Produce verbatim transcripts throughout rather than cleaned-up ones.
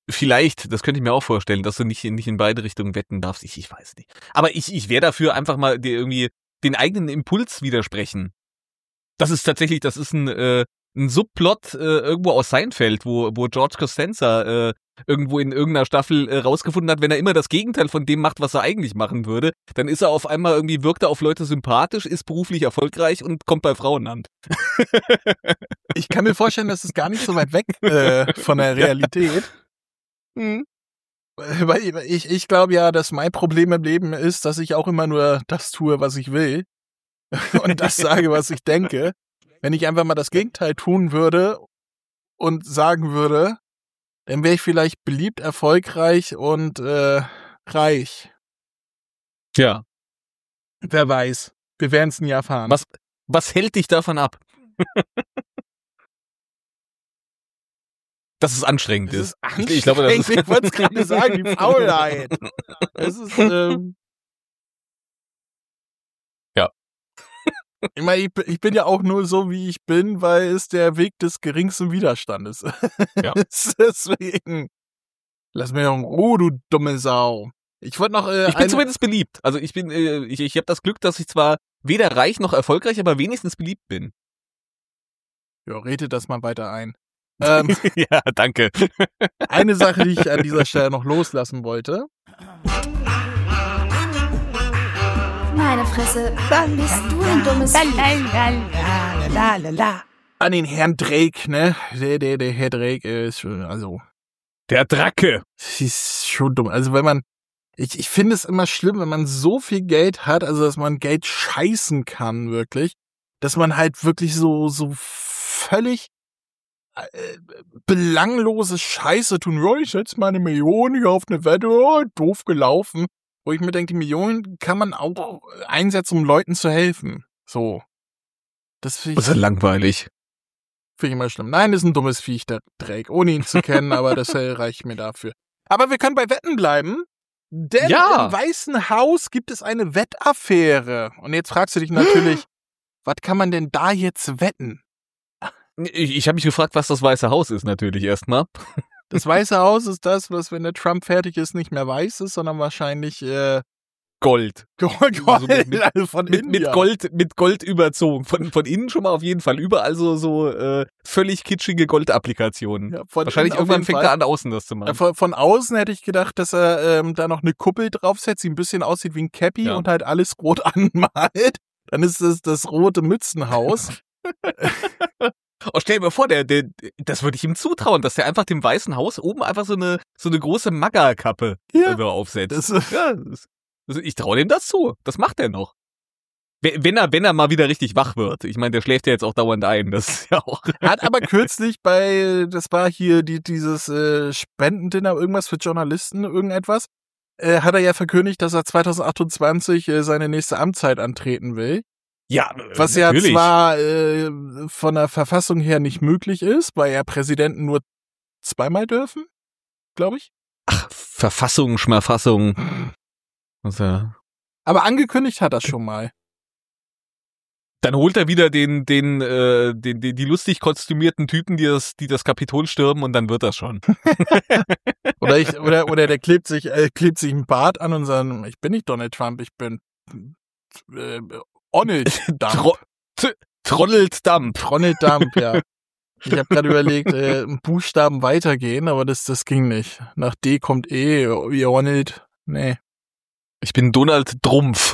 Vielleicht, das könnte ich mir auch vorstellen, dass du nicht, in- nicht in beide Richtungen wetten darfst. Ich, ich weiß nicht. Aber ich, ich wäre dafür einfach mal dir irgendwie den eigenen Impuls widersprechen. Das ist tatsächlich, das ist ein, äh, ein Subplot äh, irgendwo aus Seinfeld, wo, wo George Costanza äh, irgendwo in irgendeiner Staffel äh, rausgefunden hat, wenn er immer das Gegenteil von dem macht, was er eigentlich machen würde, dann ist er auf einmal irgendwie, wirkt er auf Leute sympathisch, ist beruflich erfolgreich und kommt bei Frauen an. Ich kann mir vorstellen, das ist gar nicht so weit weg äh, von der Realität. Hm. Weil ich, ich glaube ja, dass mein Problem im Leben ist, dass ich auch immer nur das tue, was ich will und das sage, was ich denke. Wenn ich einfach mal das Gegenteil tun würde und sagen würde, dann wäre ich vielleicht beliebt, erfolgreich und äh, reich. Ja. Wer weiß. Wir werden es nie erfahren. Was, was hält dich davon ab? Dass es anstrengend Das ist. ist anstrengend. Ich glaube, das ist Ich wollte es gerade sagen, die Faulheit. Das ist, ähm Ja. Ich meine, ich, ich bin ja auch nur so, wie ich bin, weil es der Weg des geringsten Widerstandes Ja. ist. Deswegen. Lass mich doch in Ruhe, du dumme Sau. Ich wollte noch äh, Ich bin eine- zumindest beliebt. Also ich bin, äh, ich, ich habe das Glück, dass ich zwar weder reich noch erfolgreich, aber wenigstens beliebt bin. Ja, redet das mal weiter ein. Ähm, Ja, danke. eine Sache, die ich an dieser Stelle noch loslassen wollte. Meine Fresse, wann bist du ein dummes Vieh? An den Herrn Drake, ne? Der, der, der Herr Drake ist schon, also, Der Dracke. das ist schon dumm. Also, wenn man, ich, ich finde es immer schlimm, wenn man so viel Geld hat, also, dass man Geld scheißen kann, wirklich, dass man halt wirklich so, so völlig äh, belanglose Scheiße tun. Ja, ich setze meine Million hier auf eine Wette, oh, doof gelaufen. Wo ich mir denke, die Millionen kann man auch einsetzen, um Leuten zu helfen. So. Das finde ich, Das ist ja langweilig. find ich immer schlimm. Nein, das ist ein dummes Viech, der Dreck, ohne ihn zu kennen, aber das äh, reicht mir dafür. Aber wir können bei Wetten bleiben, denn Ja. im Weißen Haus gibt es eine Wettaffäre. Und jetzt fragst du dich natürlich, was kann man denn da jetzt wetten? Ich, ich habe mich gefragt, was das Weiße Haus ist, natürlich erstmal. Das Weiße Haus ist das, was, wenn der Trump fertig ist, nicht mehr weiß ist, sondern wahrscheinlich äh, Gold. Gold, Also mit- mit- also von Mit, mit India. Gold, mit Gold überzogen. Von, von innen schon mal auf jeden Fall. Überall so, so äh, völlig kitschige Goldapplikationen. Ja, von Wahrscheinlich innen auf irgendwann jeden fängt Fall. er an, außen das zu Ja, machen. Von, von außen hätte ich gedacht, dass er ähm, da noch eine Kuppel draufsetzt, die ein bisschen aussieht wie ein Cappy Ja. und halt alles rot anmalt. Dann ist es das rote Mützenhaus. Oh, stell dir mal vor, der, der, das würde ich ihm zutrauen, dass der einfach dem Weißen Haus oben einfach so eine, so eine große Magga-Kappe Ja. äh, aufsetzt. Das ist, Ja, das, also ich traue dem das zu. Das macht er noch. Wenn wenn er, wenn er mal wieder richtig wach wird. Ich meine, der schläft ja jetzt auch dauernd ein. Das ist ja auch. hat aber kürzlich bei, das war hier die, dieses äh, Spendendinner, irgendwas für Journalisten, irgendetwas, äh, hat er ja verkündigt, dass er zwanzig achtundzwanzig äh, seine nächste Amtszeit antreten will. Ja, Was natürlich. ja zwar äh, von der Verfassung her nicht möglich ist, weil ja Präsidenten nur zweimal dürfen, glaube ich. Verfassung, Schmerfassung. Also, Aber angekündigt hat er schon mal. dann holt er wieder den, den, äh, den, den, die lustig kostümierten Typen, die das, die das Kapitol stürmen, und dann wird das schon. Oder ich, oder, oder der klebt sich, äh, klebt sich ein Bart an und sagt, ich bin nicht Donald Trump, ich bin äh, Donald Dump. Tro T Trollelt Dump. Donald Dump, ja. Ich habe gerade überlegt, äh, einen Buchstaben weitergehen, aber das, das ging nicht. Nach D kommt E, wie Ronald. Nee. Ich bin Donald Trumpf.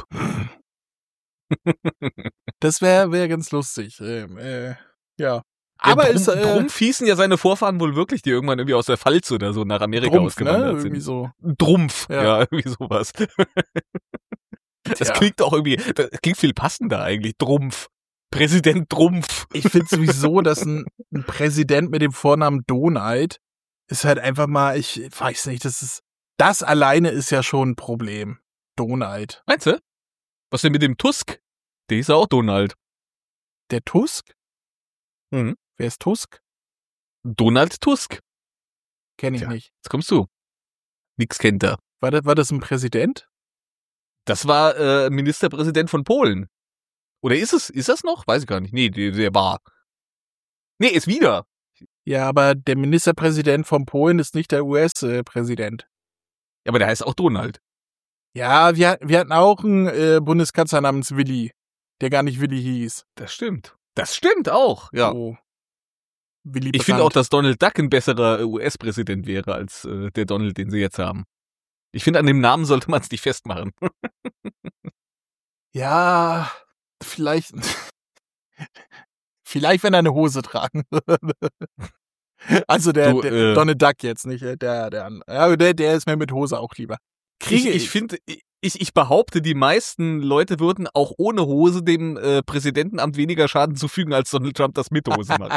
Das wäre wär ganz lustig. Ähm, äh, ja. Aber Aber ja, ist Trumpf, äh, Trumpf hießen ja seine Vorfahren wohl wirklich, die irgendwann irgendwie aus der Pfalz oder so nach Amerika Trumpf, ne? ausgewandert Irgendwie sind. so. Trumpf, ja. Ja. irgendwie sowas. Das Ja. klingt auch irgendwie, das klingt viel passender eigentlich. Trumpf. Präsident Trumpf. Ich finde sowieso, dass ein, ein Präsident mit dem Vornamen Donald ist halt einfach mal, ich weiß nicht, das ist, das alleine ist ja schon ein Problem. Donald. Meinst du? Was denn mit dem Tusk? Der ist ja auch Donald. Der Tusk? Mhm. Wer ist Tusk? Donald Tusk. Kenne ich Tja. nicht. Jetzt kommst du. Nix kennt er. War das, war das ein Präsident? Das war äh, Ministerpräsident von Polen. Oder ist es, ist das noch? Weiß ich gar nicht. Nee, der, der war. Nee, ist wieder. Ja, aber der Ministerpräsident von Polen ist nicht der U S-Präsident. Ja, aber der heißt auch Donald. Ja, wir, wir hatten auch einen äh, Bundeskanzler namens Willi, der gar nicht Willi hieß. Das stimmt. Das stimmt auch, ja. So. Willy Ich finde auch, Brandt. dass Donald Duck ein besserer äh, U S-Präsident wäre als äh, der Donald, den sie jetzt haben. Ich finde, an dem Namen sollte man es nicht festmachen. Ja, vielleicht, vielleicht, wenn er eine Hose tragen würde. Also der, Du, der äh, Donald Duck jetzt nicht, äh, der, der, ja, der, der ist mir mit Hose auch lieber. Kriege ich, ich finde, ich, ich behaupte, die meisten Leute würden auch ohne Hose dem äh, Präsidentenamt weniger Schaden zufügen, als Donald Trump das mit Hose macht.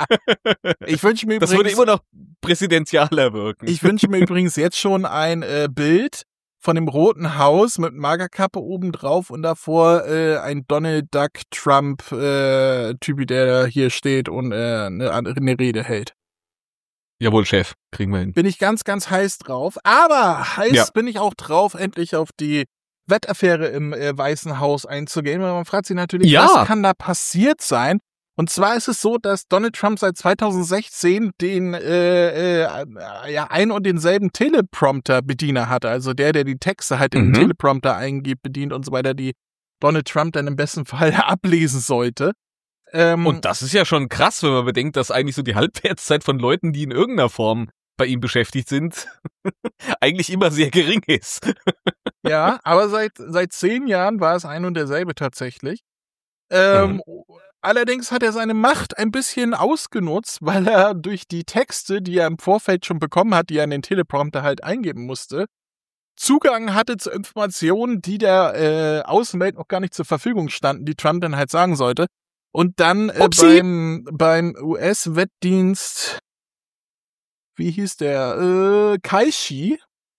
Ich wünsche mir Das übrigens, würde immer noch präsidentialer wirken. ich wünsche mir übrigens jetzt schon ein äh, Bild von dem Roten Haus mit Magerkappe oben drauf und davor äh, ein Donald Duck Trump äh, Typ, der hier steht und äh, eine, eine Rede hält. Jawohl, Chef, kriegen wir hin. Bin ich ganz, ganz heiß drauf. Aber heiß Ja. bin ich auch drauf, endlich auf die Wettaffäre im äh, Weißen Haus einzugehen. Weil man fragt sich natürlich, Ja. was kann da passiert sein? Und zwar ist es so, dass Donald Trump seit zweitausendsechzehn den äh, äh, ja ein und denselben Teleprompter-Bediener hatte. Also der, der die Texte halt in Mhm. den Teleprompter eingibt, bedient und so weiter, die Donald Trump dann im besten Fall ablesen sollte. Ähm, Und das ist ja schon krass, wenn man bedenkt, dass eigentlich so die Halbwertszeit von Leuten, die in irgendeiner Form bei ihm beschäftigt sind, eigentlich immer sehr gering ist. Ja, aber seit seit zehn Jahren war es ein und derselbe tatsächlich. Ähm, Allerdings hat er seine Macht ein bisschen ausgenutzt, weil er durch die Texte, die er im Vorfeld schon bekommen hat, die er in den Teleprompter halt eingeben musste, Zugang hatte zu Informationen, die der äh, Außenwelt noch gar nicht zur Verfügung standen, die Trump dann halt sagen sollte. Und dann äh, Upsi. beim beim U S-Wettdienst, wie hieß der, äh, Kaishi,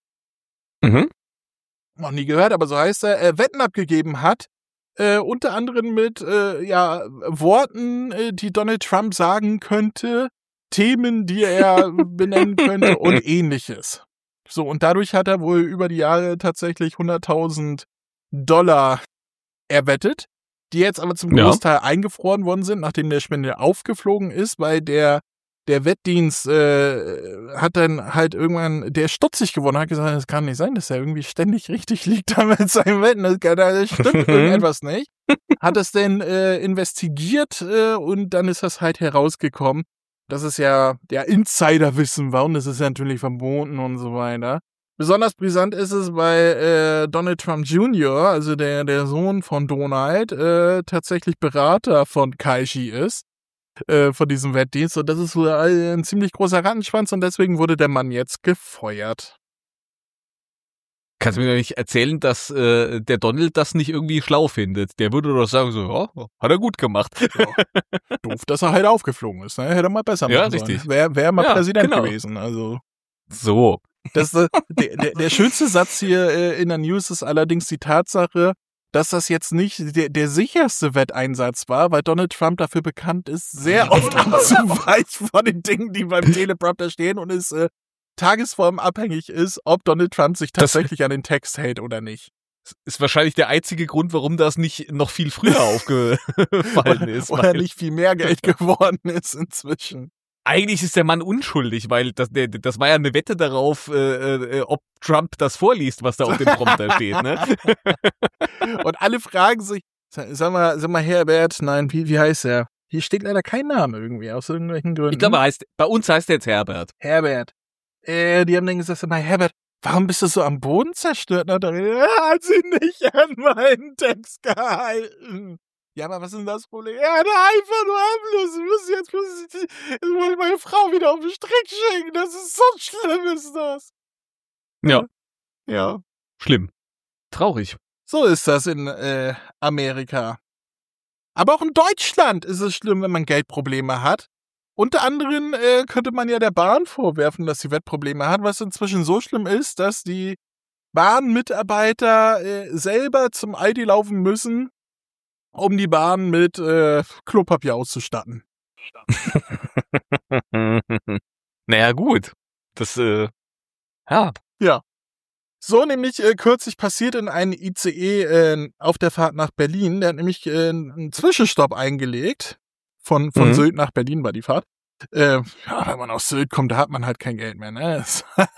Mhm. noch nie gehört, aber so heißt er, äh, Wetten abgegeben hat, äh, unter anderem mit äh, ja Worten, äh, die Donald Trump sagen könnte, Themen, die er benennen könnte und ähnliches. So, und dadurch hat er wohl über die Jahre tatsächlich hunderttausend Dollar erwettet, die jetzt aber zum Ja. Großteil eingefroren worden sind, nachdem der Spender aufgeflogen ist, weil der der Wettdienst äh, hat dann halt irgendwann, der ist stutzig geworden, hat gesagt, das kann nicht sein, dass er irgendwie ständig richtig liegt da mit seinem Wetten, das, kann- das stimmt irgendetwas nicht. Hat es denn äh, investigiert äh, und dann ist das halt herausgekommen, dass es ja der Insiderwissen war und das ist ja natürlich verboten und so weiter. Besonders brisant ist es, weil äh, Donald Trump Junior, also der, der Sohn von Donald, äh, tatsächlich Berater von Kaishi ist. Äh, von diesem Wettdienst. Und das ist wohl ein ziemlich großer Rattenschwanz und deswegen wurde der Mann jetzt gefeuert. Kannst du mir doch nicht erzählen, dass äh, der Donald das nicht irgendwie schlau findet? Der würde doch sagen so, ja, hat er gut gemacht. Ja. Doof, dass er halt aufgeflogen ist. Ne? Hätte er mal besser machen Ja, sollen. richtig. Wäre wär mal Ja, Präsident genau. gewesen. Also So. das, äh, der, der, der schönste Satz hier äh, in der News ist allerdings die Tatsache, dass das jetzt nicht der, der sicherste Wetteinsatz war, weil Donald Trump dafür bekannt ist, sehr oft abzuweichen von den Dingen, die beim Teleprompter stehen und es äh, tagesformabhängig ist, ob Donald Trump sich Das- tatsächlich an den Text hält oder nicht. Ist wahrscheinlich der einzige Grund, warum das nicht noch viel früher aufgefallen ist. Oder weil nicht viel mehr Geld geworden ist inzwischen. eigentlich ist der Mann unschuldig, weil das, der, das war ja eine Wette darauf, äh, äh, ob Trump das vorliest, was da auf dem Prompter steht. Ne? Und alle fragen sich, sag sag mal, sag mal Herbert, nein, wie, wie heißt er? Hier steht leider kein Name irgendwie, aus irgendwelchen Gründen. Ich glaube, er heißt, bei uns heißt er jetzt Herbert. Herbert. Äh, die haben dann gesagt, sag mal, Herbert, warum bist du so am Boden zerstört? Na, dann, ja, hat sie nicht an meinen Text gehalten. Ja, aber was ist denn das Problem? Ja, na, einfach nur harmlos. Ich muss jetzt, muss ich, jetzt muss ich meine Frau wieder auf den Strick schicken. Das ist so schlimm, ist das. Ja, Ja. schlimm. Traurig. So ist das in äh, Amerika. Aber auch in Deutschland ist es schlimm, wenn man Geldprobleme hat. Unter anderem äh, könnte man ja der Bahn vorwerfen, dass sie Wettprobleme hat, was inzwischen so schlimm ist, dass die Bahnmitarbeiter äh, selber zum Aldi laufen müssen, um die Bahn mit äh, Klopapier auszustatten. Naja, gut. Das, äh, ja. So nämlich äh, kürzlich passiert in einem I C E äh, auf der Fahrt nach Berlin. Der hat nämlich äh, einen Zwischenstopp eingelegt. Von, von Mhm. Sylt nach Berlin war die Fahrt. Äh, ja, wenn man aus Sylt kommt, da hat man halt kein Geld mehr, ne?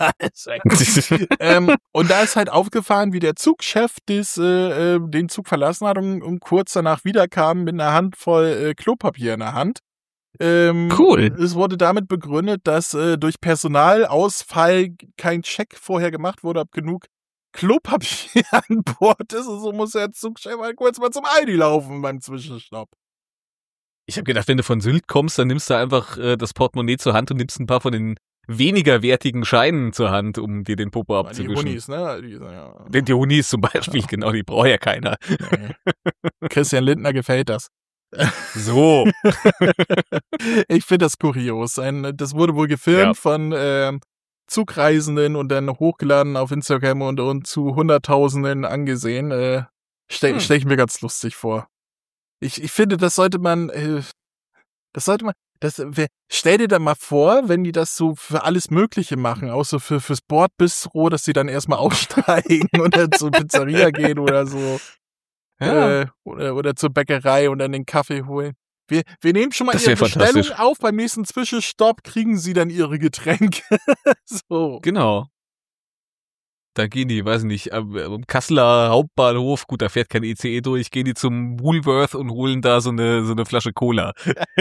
ähm, und da ist halt aufgefahren, wie der Zugchef des, äh, äh, den Zug verlassen hat und, und kurz danach wiederkam mit einer Handvoll äh, Klopapier in der Hand. Ähm, Cool. Es wurde damit begründet, dass äh, durch Personalausfall kein Check vorher gemacht wurde, ob genug Klopapier an Bord ist. Und so muss der Zugchef halt kurz mal zum Aldi laufen beim Zwischenstopp. Ich habe gedacht, wenn du von Sylt kommst, dann nimmst du einfach äh, das Portemonnaie zur Hand und nimmst ein paar von den weniger wertigen Scheinen zur Hand, um dir den Popo Die abzuwischen. Hunis, ne? Die, ja. Die, die Hunis zum Beispiel, Ja. genau, die braucht ja keiner. Nee. Christian Lindner gefällt das. So. Ich finde das kurios. Ein, das wurde wohl gefilmt Ja. von ähm, Zugreisenden und dann hochgeladen auf Instagram und, und zu Hunderttausenden angesehen. Äh, Stelle Hm. stell ich mir ganz lustig vor. Ich, ich finde, das sollte man, äh, das sollte man, das, wer, stell dir da mal vor, wenn die das so für alles Mögliche machen, auch so für, fürs Bordbistro, dass sie dann erstmal aussteigen und dann zur Pizzeria gehen oder so. Ja. Äh, oder, oder zur Bäckerei und dann den Kaffee holen. Wir, wir nehmen schon mal Das Ihre wär Bestellung fantastisch. auf, beim nächsten Zwischenstopp kriegen Sie dann Ihre Getränke. So. Genau. Da gehen die, weiß nicht, am, am Kasseler Hauptbahnhof, gut, da fährt kein I C E durch, gehen die zum Woolworth und holen da so eine, so eine Flasche Cola.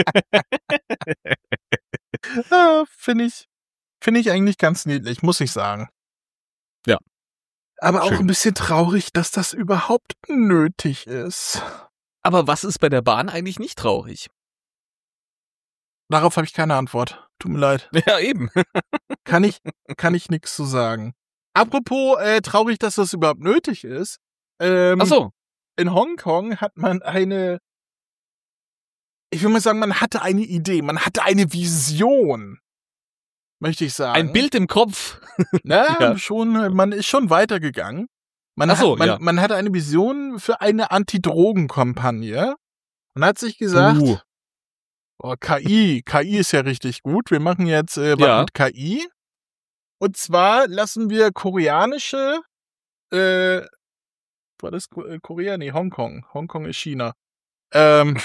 Ja, finde ich, finde ich eigentlich ganz niedlich, muss ich sagen. Ja. Aber auch Schön. ein bisschen traurig, dass das überhaupt nötig ist. Aber was ist bei der Bahn eigentlich nicht traurig? Darauf habe ich keine Antwort. Tut mir leid. Ja, eben. Kann ich, kann ich nichts zu sagen. Apropos äh, traurig, dass das überhaupt nötig ist. Ähm, Ach so. In Hongkong hat man eine, ich will mal sagen, man hatte eine Idee, man hatte eine Vision, möchte ich sagen. Ein Bild im Kopf. Na, Ja. schon, man ist schon weitergegangen. Man, Ach so, hat, man, ja. man hatte eine Vision für eine Anti-Drogen-Kampagne und hat sich gesagt, Uh. oh, K I, K I ist ja richtig gut, wir machen jetzt äh, was Ja. mit K I. Und zwar lassen wir koreanische, äh, war das Ko- äh, Korea? Nee, Hongkong. Hongkong ist China. Ähm,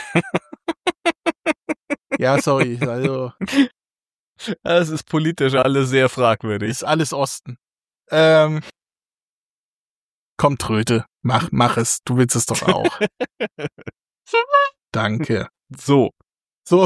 ja, sorry, also Das ist politisch alles sehr fragwürdig. ist alles Osten. Ähm, komm, Tröte, mach, mach es, du willst es doch auch. Danke. So. So,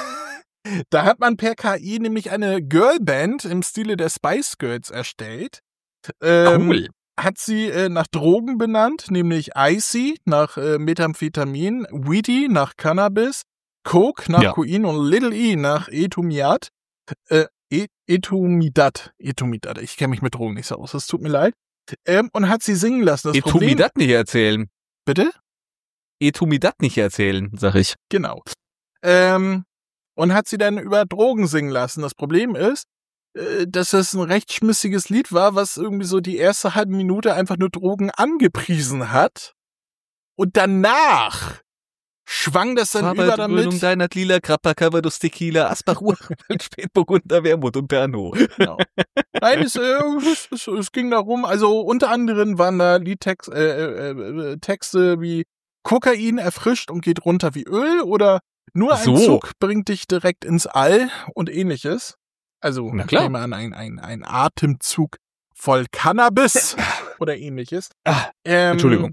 da hat man per K I nämlich eine Girlband im Stile der Spice Girls erstellt. Ähm, Cool. Hat sie äh, nach Drogen benannt, nämlich Icy nach äh, Methamphetamin, Weedy nach Cannabis, Coke nach Ja. Kokain und Little E nach Etumiat. Äh, e Etumidat. Etumidat. Ich kenne mich mit Drogen nicht so aus, das tut mir leid. Ähm, und hat sie singen lassen. Das E tu Problem, mir das nicht erzählen. bitte? E tu mir das nicht erzählen, sag ich. Genau. Ähm, und hat sie dann über Drogen singen lassen. Das Problem ist, äh, dass es ein recht schmissiges Lied war, was irgendwie so die erste halbe Minute einfach nur Drogen angepriesen hat. Und danach schwang das dann über Dröhnung damit. deiner lila Krapper, Calvados, Tequila, Asbach, Urquell, Spätburgunder, Wermut und Pernod. Genau. Nein, es, äh, es, es, es ging darum, also unter anderem waren da Liedtext, äh, äh, äh, Texte wie Kokain erfrischt und geht runter wie Öl oder nur ein So. Zug bringt dich direkt ins All und ähnliches. Also, Na ich klar. nehme an, ein, ein, ein Atemzug voll Cannabis oder ähnliches. Ah, Ähm, Entschuldigung.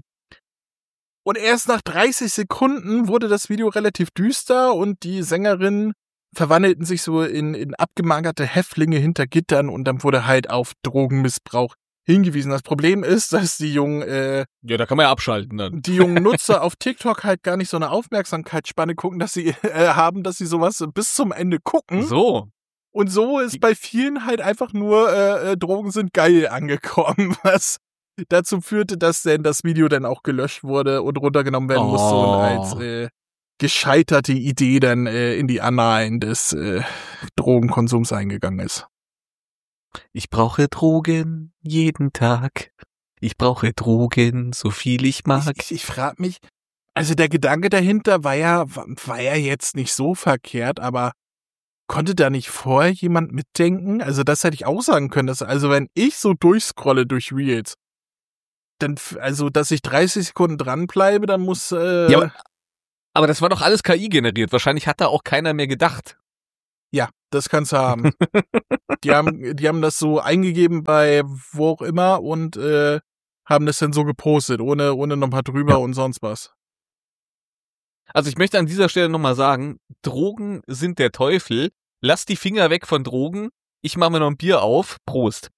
Und erst nach dreißig Sekunden wurde das Video relativ düster und die Sängerinnen verwandelten sich so in, in abgemagerte Häftlinge hinter Gittern und dann wurde halt auf Drogenmissbrauch hingewiesen. Das Problem ist, dass die jungen, äh, Ja, da kann man ja abschalten dann. die jungen Nutzer auf TikTok halt gar nicht so eine Aufmerksamkeitsspanne gucken, dass sie äh, haben, dass sie sowas bis zum Ende gucken. So. Und so ist bei vielen halt einfach nur äh, äh, Drogen sind geil angekommen, was dazu führte, dass denn das Video dann auch gelöscht wurde und runtergenommen werden musste Oh. und als äh, gescheiterte Idee dann äh, in die Annalen des äh, Drogenkonsums eingegangen ist. Ich brauche Drogen jeden Tag. Ich brauche Drogen, so viel ich mag. Ich, ich, ich frage mich, also der Gedanke dahinter war ja, war ja jetzt nicht so verkehrt, aber konnte da nicht vorher jemand mitdenken? Also das hätte ich auch sagen können, dass, also wenn ich so durchscrolle durch Reels, dann, f- also dass ich dreißig Sekunden dranbleibe, dann muss, äh, Ja, aber, aber das war doch alles K I generiert. Wahrscheinlich hat da auch keiner mehr gedacht. Ja, das kannst du haben. die haben, die haben das so eingegeben bei wo auch immer und äh, haben das dann so gepostet, ohne, ohne nochmal drüber Ja. und sonst was. Also ich möchte an dieser Stelle nochmal sagen, Drogen sind der Teufel. Lass die Finger weg von Drogen. Ich mache mir noch ein Bier auf. Prost.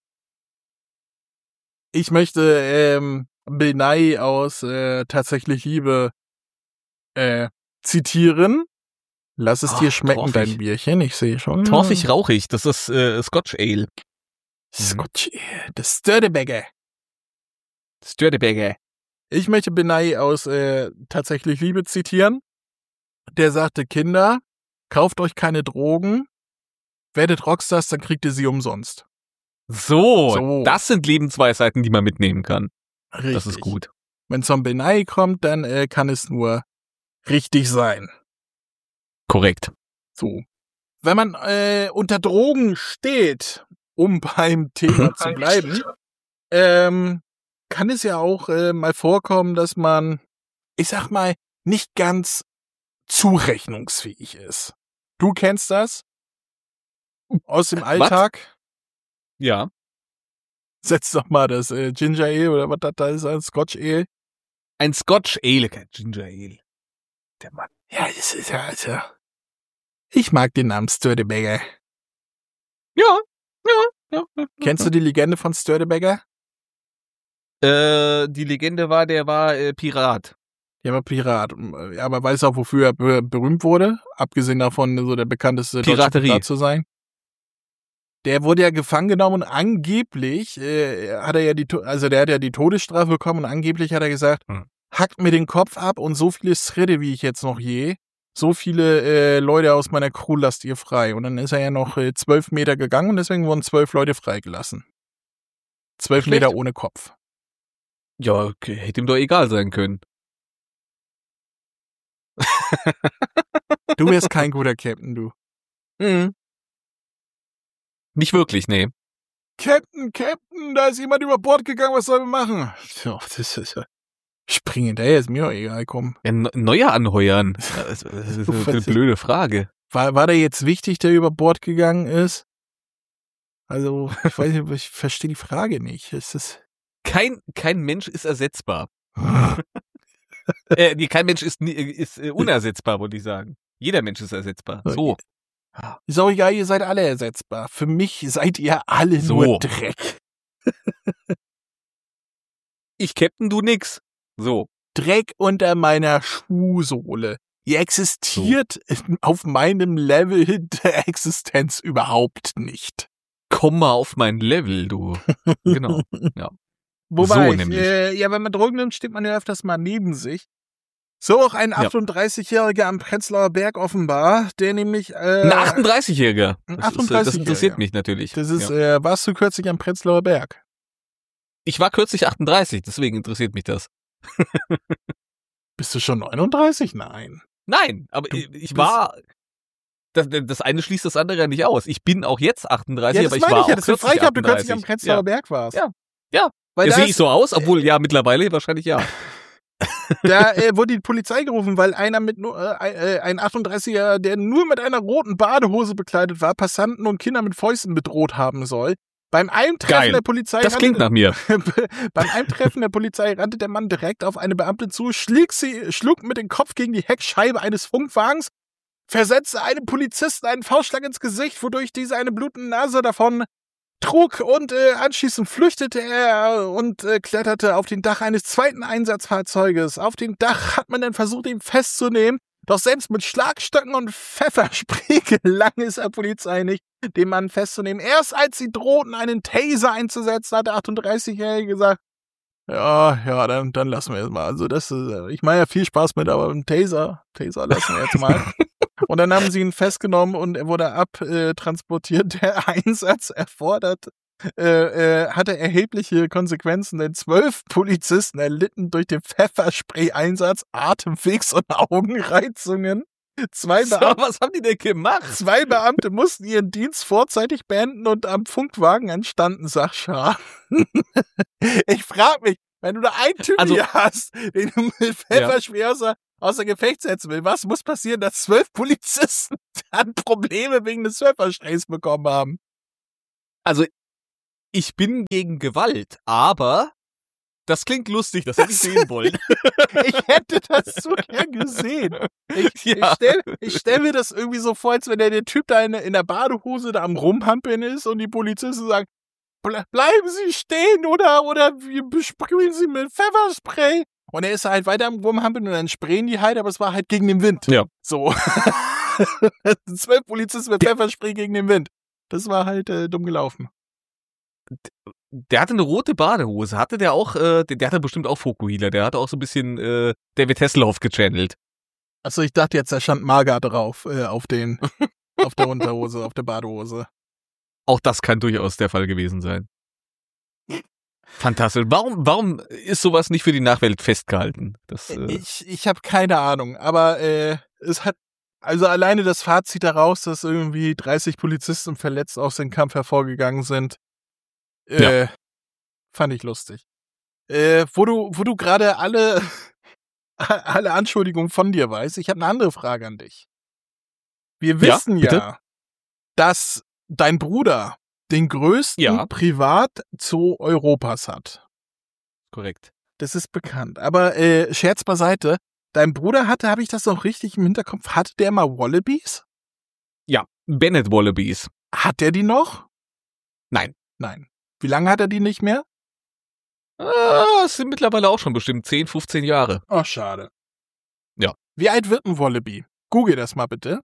Ich möchte ähm, Bill Nye aus äh, Tatsächlich Liebe äh, zitieren. Lass es Ach, dir schmecken, torfig. dein Bierchen. Ich sehe schon. Torfig rauchig, das ist äh, Scotch Ale. Scotch Ale, das Sturdebagger. Störteberger. Ich möchte Bill Nye aus äh, Tatsächlich Liebe zitieren. Der sagte, Kinder, kauft euch keine Drogen, werdet Rockstars, dann kriegt ihr sie umsonst. So, So. das sind Lebensweisheiten, die man mitnehmen kann. Richtig. Das ist gut. Wenn es von Bill Nye kommt, dann äh, kann es nur richtig sein. Korrekt. So. Wenn man äh, unter Drogen steht, um beim Thema zu bleiben, ähm, kann es ja auch äh, mal vorkommen, dass man, ich sag mal, nicht ganz zurechnungsfähig ist. Du kennst das? Aus dem Alltag? Ja. Setz doch mal das äh, Ginger Ale oder was das da ist, ein Scotch Ale. Ein Scotch Ale, kein Ginger Ale. Der Mann. Ja, das ist ja, also. Ich mag den Namen Sturdebagger. Ja, ja, ja. ja. Kennst du die Legende von Sturdebagger? Äh, die Legende war, der war äh, Pirat. Der war Pirat. Ja, aber weiß auch, wofür er be- berühmt wurde? Abgesehen davon, so der bekannteste deutsche Piraterie. Pirat zu sein. Der wurde ja gefangen genommen und angeblich äh, hat er ja die, To- also der hat ja die Todesstrafe bekommen und angeblich hat er gesagt, Hm. hackt mir den Kopf ab und so viele Schritte, wie ich jetzt noch je, so viele äh, Leute aus meiner Crew lasst ihr frei. Und dann ist er ja noch äh, zwölf Meter gegangen und deswegen wurden zwölf Leute freigelassen. Zwölf Schlecht. Meter ohne Kopf. Ja, okay, hätte ihm doch egal sein können. Du wärst kein guter Captain, du. Mhm. Nicht wirklich, nee. Captain, Captain, da ist jemand über Bord gegangen, was sollen wir machen? Ja, das ist ja. Spring hinterher, ist mir doch egal, komm. Ja, ne- Neuer anheuern. Das, das ist eine, eine blöde Frage. War, war der jetzt wichtig, der über Bord gegangen ist? Also, ich weiß nicht, ich verstehe die Frage nicht. Es ist. Kein, kein Mensch ist ersetzbar. äh, nee, kein Mensch ist, nie- ist äh, unersetzbar, wollte ich sagen. Jeder Mensch ist ersetzbar. So. Ist auch egal, ihr seid alle ersetzbar. Für mich seid ihr alle So. nur Dreck. Ich Captain, du nix. So. Dreck unter meiner Schuhsohle. Ihr existiert auf meinem Level der Existenz überhaupt nicht. Komm mal auf mein Level, du. Genau. Ja. Wobei, So ich, nämlich. äh, ja, wenn man Drogen nimmt, steht man ja öfters mal neben sich. So auch ein Ja. achtunddreißigjähriger am Prenzlauer Berg offenbar, der nämlich... Äh, Ein achtunddreißigjähriger. ein Das, ist, äh, das achtunddreißigjähriger. interessiert mich natürlich. Das ist, ja. äh, warst du kürzlich am Prenzlauer Berg? Ich war kürzlich achtunddreißig, deswegen interessiert mich das. Bist du schon neununddreißig? Nein. Nein, aber Du ich, ich bist- war... Das, das eine schließt das andere ja nicht aus. Ich bin auch jetzt achtunddreißig, Ja, aber das ich meine war ich ja, auch das war kürzlich frei gehabt, du kürzlich am achtunddreißig. Prenzlauer Ja. Berg warst. Ja. Ja. Weil Ja, da sehe ich ist- so aus, obwohl ja mittlerweile wahrscheinlich ja. Da äh, wurde die Polizei gerufen, weil einer mit nur, äh, äh, ein achtunddreißiger, der nur mit einer roten Badehose bekleidet war, Passanten und Kinder mit Fäusten bedroht haben soll. Beim Eintreffen Geil. der Polizei Das klingt nach mir. beim Eintreffen der Polizei rannte der Mann direkt auf eine Beamte zu, schlägt sie, schlug mit dem Kopf gegen die Heckscheibe eines Funkwagens, versetzte einem Polizisten einen Faustschlag ins Gesicht, wodurch dieser eine blutende Nase davon trug und äh, anschließend flüchtete er und äh, kletterte auf den Dach eines zweiten Einsatzfahrzeuges. Auf dem Dach hat man dann versucht, ihn festzunehmen, doch selbst mit Schlagstöcken und Pfefferspray gelang es der Polizei nicht, den Mann festzunehmen. Erst als sie drohten, einen Taser einzusetzen, hat der achtunddreißigjährige gesagt, ja, ja, dann, dann lassen wir es mal. Also das ist, äh, ich meine ja viel Spaß mit, aber einen Taser, Taser lassen wir jetzt mal. Und dann haben sie ihn festgenommen und er wurde abtransportiert. Der Einsatz erfordert, äh, äh, hatte erhebliche Konsequenzen, denn zwölf Polizisten erlitten durch den Pfefferspray-Einsatz Atemwegs- und Augenreizungen. Zwei, So, Beam was haben die denn gemacht? zwei Beamte mussten ihren Dienst vorzeitig beenden und am Funkwagen entstanden Sachschaden. Ich frage mich, wenn du da einen Typen Also- hier hast, den du mit Pfefferspray außer außer Gefecht setzen will. Was muss passieren, dass zwölf Polizisten dann Probleme wegen des Surferstreits bekommen haben? Also, ich bin gegen Gewalt, aber das klingt lustig, das hätte ich sehen wollen. Ich hätte das so gern gesehen. Ich, Ja. ich stell, ich stell mir das irgendwie so vor, als wenn der, der Typ da in, in der Badehose da am Rumhampeln ist und die Polizisten sagen, "Ble- bleiben Sie stehen oder, oder wir besprühen Sie mit Pfefferspray. Und er ist halt weiter am Rumhampeln und dann sprayen die halt, aber es war halt gegen den Wind. Ja. So. Zwölf Polizisten mit Pfefferspray gegen den Wind. Das war halt äh, dumm gelaufen. Der hatte eine rote Badehose. Hatte der auch, äh, der, der hatte bestimmt auch Fokuhila. Der hatte auch so ein bisschen äh, David Hasselhoff gechannelt. Achso, ich dachte jetzt, da stand Marga drauf, äh, auf den, auf der Unterhose, auf der Badehose. Auch das kann durchaus der Fall gewesen sein. Fantastisch. Warum, warum ist sowas nicht für die Nachwelt festgehalten? Das, äh, Ich, ich habe keine Ahnung, aber äh, es hat, also alleine das Fazit daraus, dass irgendwie dreißig Polizisten verletzt aus dem Kampf hervorgegangen sind, äh, fand ich lustig. Äh, wo du, wo du gerade alle, alle Anschuldigungen von dir weißt, ich habe eine andere Frage an dich. Wir Ja, wissen ja, bitte? dass dein Bruder den größten Ja. Privatzoo Europas hat. korrekt. Das ist bekannt. Aber äh, Scherz beiseite, dein Bruder hatte, habe ich das noch richtig im Hinterkopf, hatte der mal Wallabies? Ja, Bennett Wallabies. Hat der die noch? Nein. Nein. Wie lange hat er die nicht mehr? Ah, es sind mittlerweile auch schon bestimmt zehn, fünfzehn Jahre. Oh, schade. Ja. Wie alt wird ein Wallaby? Google das mal bitte.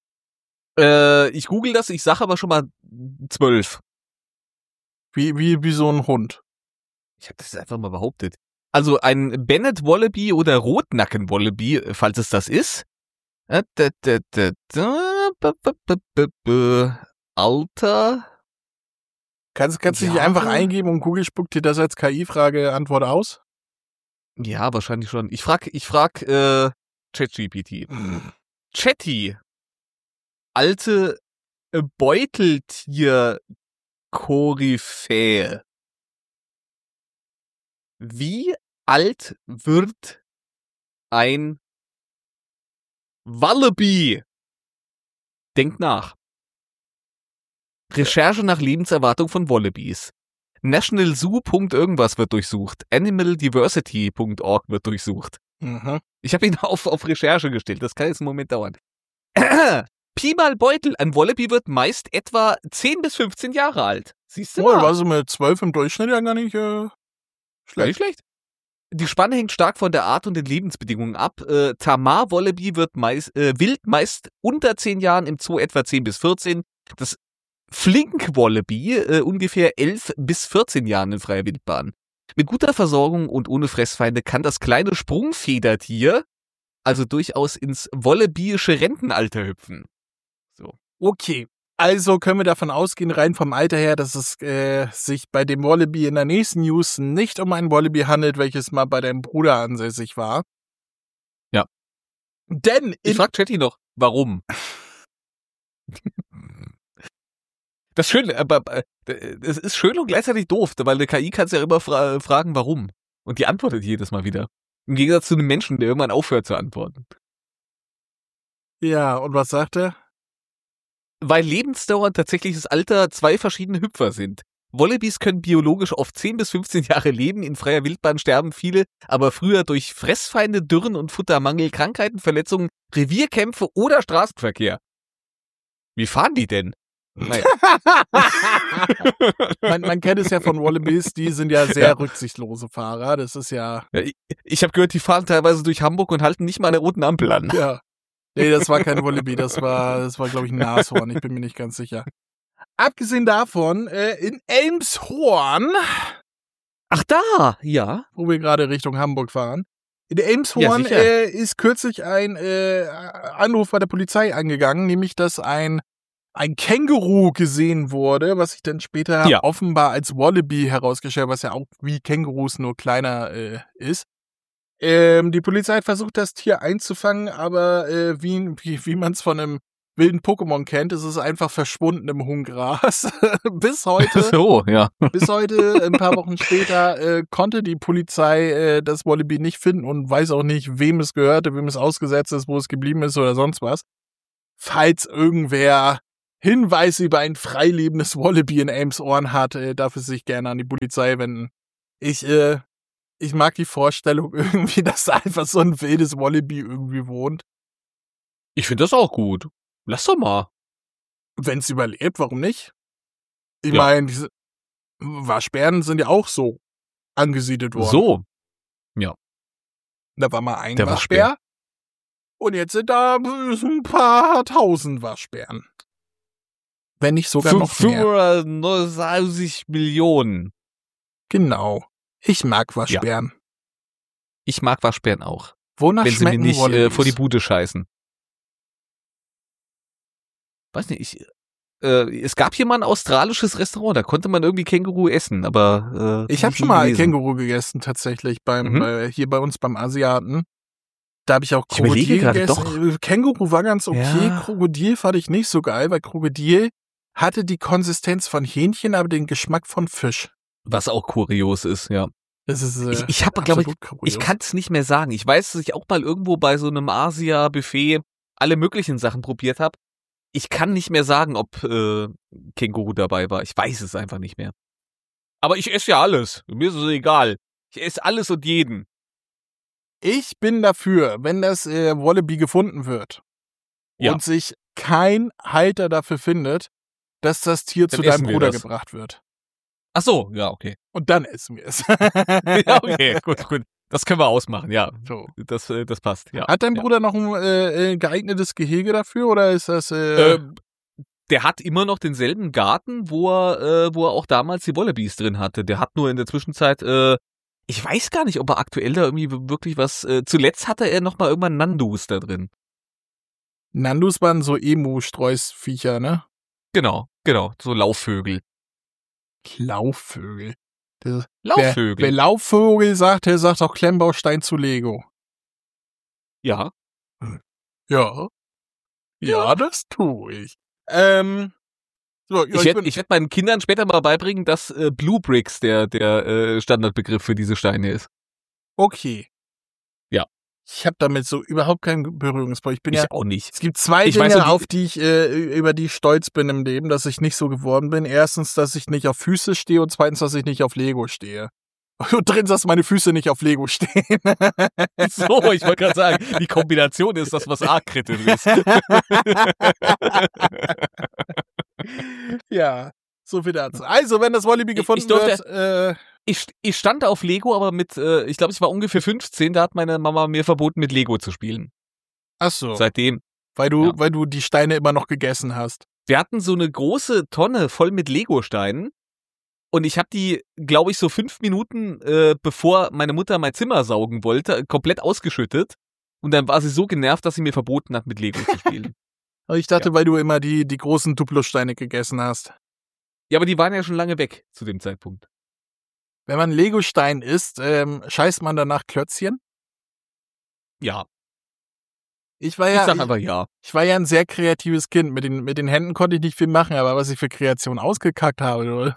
Äh, ich google das, ich sage aber schon mal zwölf. Wie, wie, wie so ein Hund. Ich habe das einfach mal behauptet. Also ein Bennett Wallaby oder Rotnacken Wallaby, falls es das ist. Äh, da, da, da, da, ba, ba, ba, ba, ba. Alter. Kannst, kannst du nicht Ja. einfach eingeben und Google spuckt dir das als K I-Frage Antwort aus? Ja, wahrscheinlich schon. Ich frag, ich frag äh, ChatGPT. Chatty. Alte äh, Beuteltier-Koryphäe. Wie alt wird ein Wallaby? Denk nach. Recherche nach Lebenserwartung von Wallabies. National Zoo. Irgendwas wird durchsucht. Animal Diversity Punkt org wird durchsucht. Mhm. Ich habe ihn auf, auf Recherche gestellt. Das kann jetzt einen Moment dauern. Pi mal Beutel. Ein Wallaby wird meist etwa zehn bis fünfzehn Jahre alt. Siehst du Oh, mal? war so mit zwölf im Durchschnitt ja gar nicht äh, Gar nicht schlecht. schlecht. Die Spanne hängt stark von der Art und den Lebensbedingungen ab. Äh, Tamar Wallaby wird meist, äh, wild meist unter zehn Jahren, im Zoo etwa zehn bis vierzehn. Das Flink Wallaby äh, ungefähr elf bis vierzehn Jahren in freier Wildbahn. Mit guter Versorgung und ohne Fressfeinde kann das kleine Sprungfedertier also durchaus ins wallabyische Rentenalter hüpfen. So. Okay. Also können wir davon ausgehen, rein vom Alter her, dass es äh, sich bei dem Wallaby in der nächsten News nicht um ein Wallaby handelt, welches mal bei deinem Bruder ansässig war. Ja. Denn Ich in, frag Chatty noch, warum? Das Schöne, aber äh, es ist schön und gleichzeitig doof, weil eine K I kannst ja immer fra- fragen, warum. Und die antwortet jedes Mal wieder. Im Gegensatz zu einem Menschen, der irgendwann aufhört zu antworten. ja, und was sagt er? Weil Lebensdauer und tatsächliches Alter zwei verschiedene Hüpfer sind. Wallabies können biologisch oft zehn bis fünfzehn Jahre leben, in freier Wildbahn sterben viele, aber früher durch Fressfeinde, Dürren und Futtermangel, Krankheiten, Verletzungen, Revierkämpfe oder Straßenverkehr. Wie fahren die denn? Naja. man, man kennt es ja von Wallabies, die sind ja sehr Ja. rücksichtslose Fahrer. Das ist ja, Ja, ich ich habe gehört, die fahren teilweise durch Hamburg und halten nicht mal eine roten Ampel an. ja. Nee, das war kein Wallaby, das war, das war, glaube ich, ein Nashorn. Ich bin mir nicht ganz sicher. Abgesehen davon, äh, in Elmshorn, Ach da, ja. wo wir gerade Richtung Hamburg fahren, in Ja, Elmshorn sicher. äh, ist kürzlich ein äh, Anruf bei der Polizei angegangen, nämlich dass ein ein Känguru gesehen wurde, was sich dann später Ja. offenbar als Wallaby herausgestellt, was ja auch wie Kängurus nur kleiner äh, ist. Ähm, die Polizei hat versucht, das Tier einzufangen, aber äh, wie, wie, wie man es von einem wilden Pokémon kennt, ist es einfach verschwunden im hohen Gras. Bis heute, So, ja. bis heute, ein paar Wochen später, äh, konnte die Polizei äh, das Wallaby nicht finden und weiß auch nicht, wem es gehörte, wem es ausgesetzt ist, wo es geblieben ist oder sonst was. Falls irgendwer Hinweise über ein freilebendes Wallaby in Elmshorn hat, äh, darf es sich gerne an die Polizei wenden. Ich, äh, ich mag die Vorstellung irgendwie, dass da einfach so ein wildes Wallaby irgendwie wohnt. Ich finde das auch gut. Lass doch mal. Wenn es überlebt, warum nicht? Ich Ja. meine, diese Waschbären sind ja auch so angesiedelt worden. So. Da war mal ein Der Waschbär. Waschbär. Und jetzt sind da ein paar tausend Waschbären. Wenn nicht sogar noch mehr. fünfhundertneununddreißig Millionen. Genau. Ich mag Waschbären. Ich mag Waschbären auch. Wonach Wenn sie mir schmecken nicht äh, Wallabies? vor die Bude scheißen. Weiß nicht, ich, äh, es gab hier mal ein australisches Restaurant, da konnte man irgendwie Känguru essen, aber äh, Ich habe nie schon mal gelesen. Känguru gegessen, tatsächlich, beim Mhm. äh, hier bei uns beim Asiaten. Da habe ich auch Ich überlege Krokodil gerade, gegessen. Känguru war ganz okay, Ja. Krokodil fand ich nicht so geil, weil Krokodil hatte die Konsistenz von Hähnchen, aber den Geschmack von Fisch. Was auch kurios ist, ja. Das ist äh, Ich, ich habe, glaube ich, absolut kurios. ich kann es nicht mehr sagen. Ich weiß, dass ich auch mal irgendwo bei so einem Asia-Buffet alle möglichen Sachen probiert habe. Ich kann nicht mehr sagen, ob äh, Känguru dabei war. Ich weiß es einfach nicht mehr. Aber ich esse ja alles. Mir ist es egal. Ich esse alles und jeden. Ich bin dafür, wenn das äh, Wallaby gefunden wird Ja. und sich kein Halter dafür findet, dass das Tier Dann zu deinem essen wir Bruder das. gebracht wird. Ach so, ja, okay. Und dann essen wir es. Ja, okay, gut, gut. Das können wir ausmachen, ja. So. Das, äh, das passt, ja. Hat dein ja. Bruder noch ein äh, äh, geeignetes Gehege dafür oder ist das äh, Ähm, der hat immer noch denselben Garten, wo er, äh, wo er auch damals die Wallabies drin hatte. Der hat nur in der Zwischenzeit, äh, ich weiß gar nicht, ob er aktuell da irgendwie wirklich was, äh, zuletzt hatte er noch mal irgendwann Nandus da drin. Nandus waren so Emu-Streusviecher, ne? Genau, genau, so Laufvögel. Laufvögel. Das, Laufvögel. Wer, wer Laufvögel sagt, der sagt auch Klemmbaustein zu Lego. Ja. Ja. Ja, das tue ich. Ähm, so, ja, Ich werde bin- ich werd meinen Kindern später mal beibringen, dass äh, Blue Bricks der, der äh, Standardbegriff für diese Steine ist. okay. Ja. Ich habe damit so überhaupt keinen Berührungspunkt. Ich bin Ich ja. auch nicht. Es gibt zwei Ich Dinge, weiß so, die- auf die ich äh, über die ich stolz bin im Leben, dass ich nicht so geworden bin. Erstens, dass ich nicht auf Füße stehe und zweitens, dass ich nicht auf Lego stehe. Und drittens, dass meine Füße nicht auf Lego stehen. So, ich wollte gerade sagen, die Kombination ist das, was arg kritisch ist. Ja, so viel dazu. Also, wenn das Wallaby Ich- gefunden ich durfte- wird, äh, Ich, ich stand auf Lego, aber mit, äh, ich glaube, ich war ungefähr fünfzehn, da hat meine Mama mir verboten, mit Lego zu spielen. ach so, Seitdem. weil du, ja. weil du die Steine immer noch gegessen hast. Wir hatten so eine große Tonne voll mit Lego-Steinen und ich habe die, glaube ich, so fünf Minuten, äh, bevor meine Mutter mein Zimmer saugen wollte, komplett ausgeschüttet. Und dann war sie so genervt, dass sie mir verboten hat, mit Lego zu spielen. Aber ich dachte, weil du immer die, die großen Duplo-Steine gegessen hast. Ja, aber die waren ja schon lange weg zu dem Zeitpunkt. Wenn man Lego-Stein isst, ähm, scheißt man danach Klötzchen? Ja, Ich war ich ja, sag ich, einfach ja. ich war ja ein sehr kreatives Kind. Mit den, mit den Händen konnte ich nicht viel machen, aber was ich für Kreation ausgekackt habe.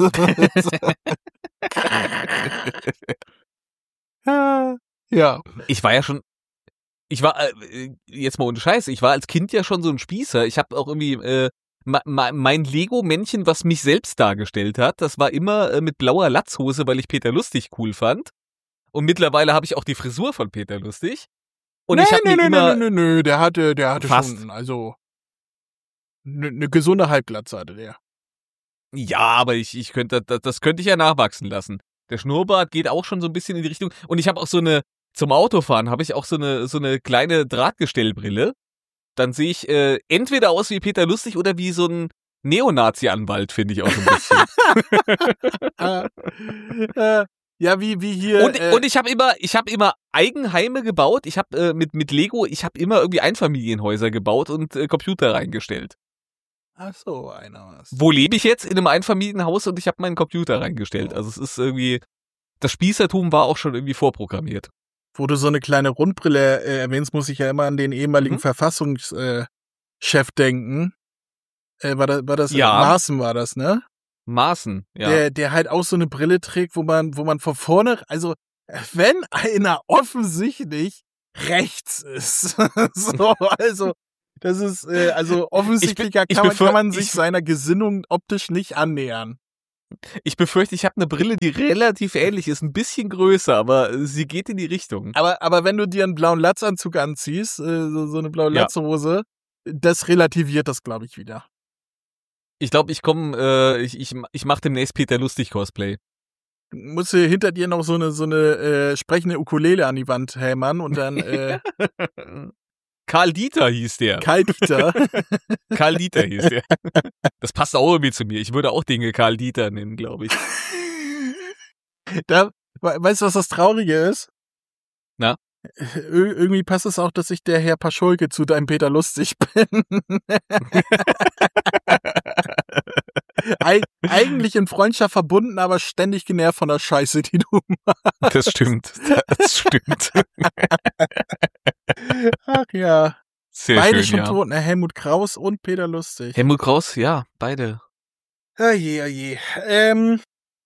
Ja. Ich war ja schon, ich war, äh, jetzt mal ohne Scheiß, ich war als Kind ja schon so ein Spießer. Ich habe auch irgendwie, äh, ma, ma, mein Lego-Männchen, was mich selbst dargestellt hat, das war immer äh, mit blauer Latzhose, weil ich Peter Lustig cool fand. Und mittlerweile habe ich auch die Frisur von Peter Lustig. Und nee, ich habe nee, mir nee, immer, nee, nee, nee, der hatte, der hatte Fast. schon, also, eine ne gesunde Halbglatze hatte der. ja, aber ich, ich könnte, das, das könnte ich ja nachwachsen lassen. Der Schnurrbart geht auch schon so ein bisschen in die Richtung. Und ich habe auch so eine, zum Autofahren habe ich auch so eine, so eine kleine Drahtgestellbrille. Dann sehe ich äh, entweder aus wie Peter Lustig oder wie so ein Neonazi-Anwalt, finde ich auch so ein bisschen. äh, ja, wie, wie hier. und, äh, und ich habe immer, ich habe immer Eigenheime gebaut. Ich habe äh, mit, mit Lego, ich habe immer irgendwie Einfamilienhäuser gebaut und äh, Computer reingestellt. ach so, einer was. Wo lebe ich jetzt? In einem Einfamilienhaus und ich habe meinen Computer reingestellt. Oh. Also es ist irgendwie, das Spießertum war auch schon irgendwie vorprogrammiert. Wo du so eine kleine Rundbrille äh, erwähnst, muss ich ja immer an den ehemaligen Mhm. Verfassungs, äh, Chef denken. Äh, war das, war das, Ja. Maaßen war das, ne? Maaßen, ja. Der, der halt auch so eine Brille trägt, wo man, wo man von vorne, also, wenn einer offensichtlich rechts ist, so, also, das ist, äh, also, offensichtlicher ich kann, man, befür- kann man sich ich- seiner Gesinnung optisch nicht annähern. Ich befürchte, ich habe eine Brille, die relativ ähnlich ist, ein bisschen größer, aber sie geht in die Richtung. Aber, aber wenn du dir einen blauen Latzanzug anziehst, äh, so, so eine blaue Ja. Latzhose, das relativiert das, glaube ich, wieder. Ich glaube, ich komme, äh, ich, ich, ich mache demnächst Peter Lustig Cosplay. Musst du hinter dir noch so eine, so eine äh, sprechende Ukulele an die Wand hämmern und dann äh, Karl Dieter hieß der. Karl Dieter. Karl Dieter hieß der. Das passt auch irgendwie zu mir. Ich würde auch Dinge Karl Dieter nennen, glaube ich. Da, we- weißt du, was das Traurige ist? Na? Ir irgendwie passt es auch, dass ich der Herr Paschulke zu deinem Peter Lustig bin. Eig eigentlich in Freundschaft verbunden, aber ständig genervt von der Scheiße, die du machst. Das stimmt. Das stimmt. Ach ja. Sehr Beide schön, schon ja. tot, ne? Helmut Kraus und Peter Lustig. Helmut Kraus, ja, beide. Ah je, ah je. Ähm,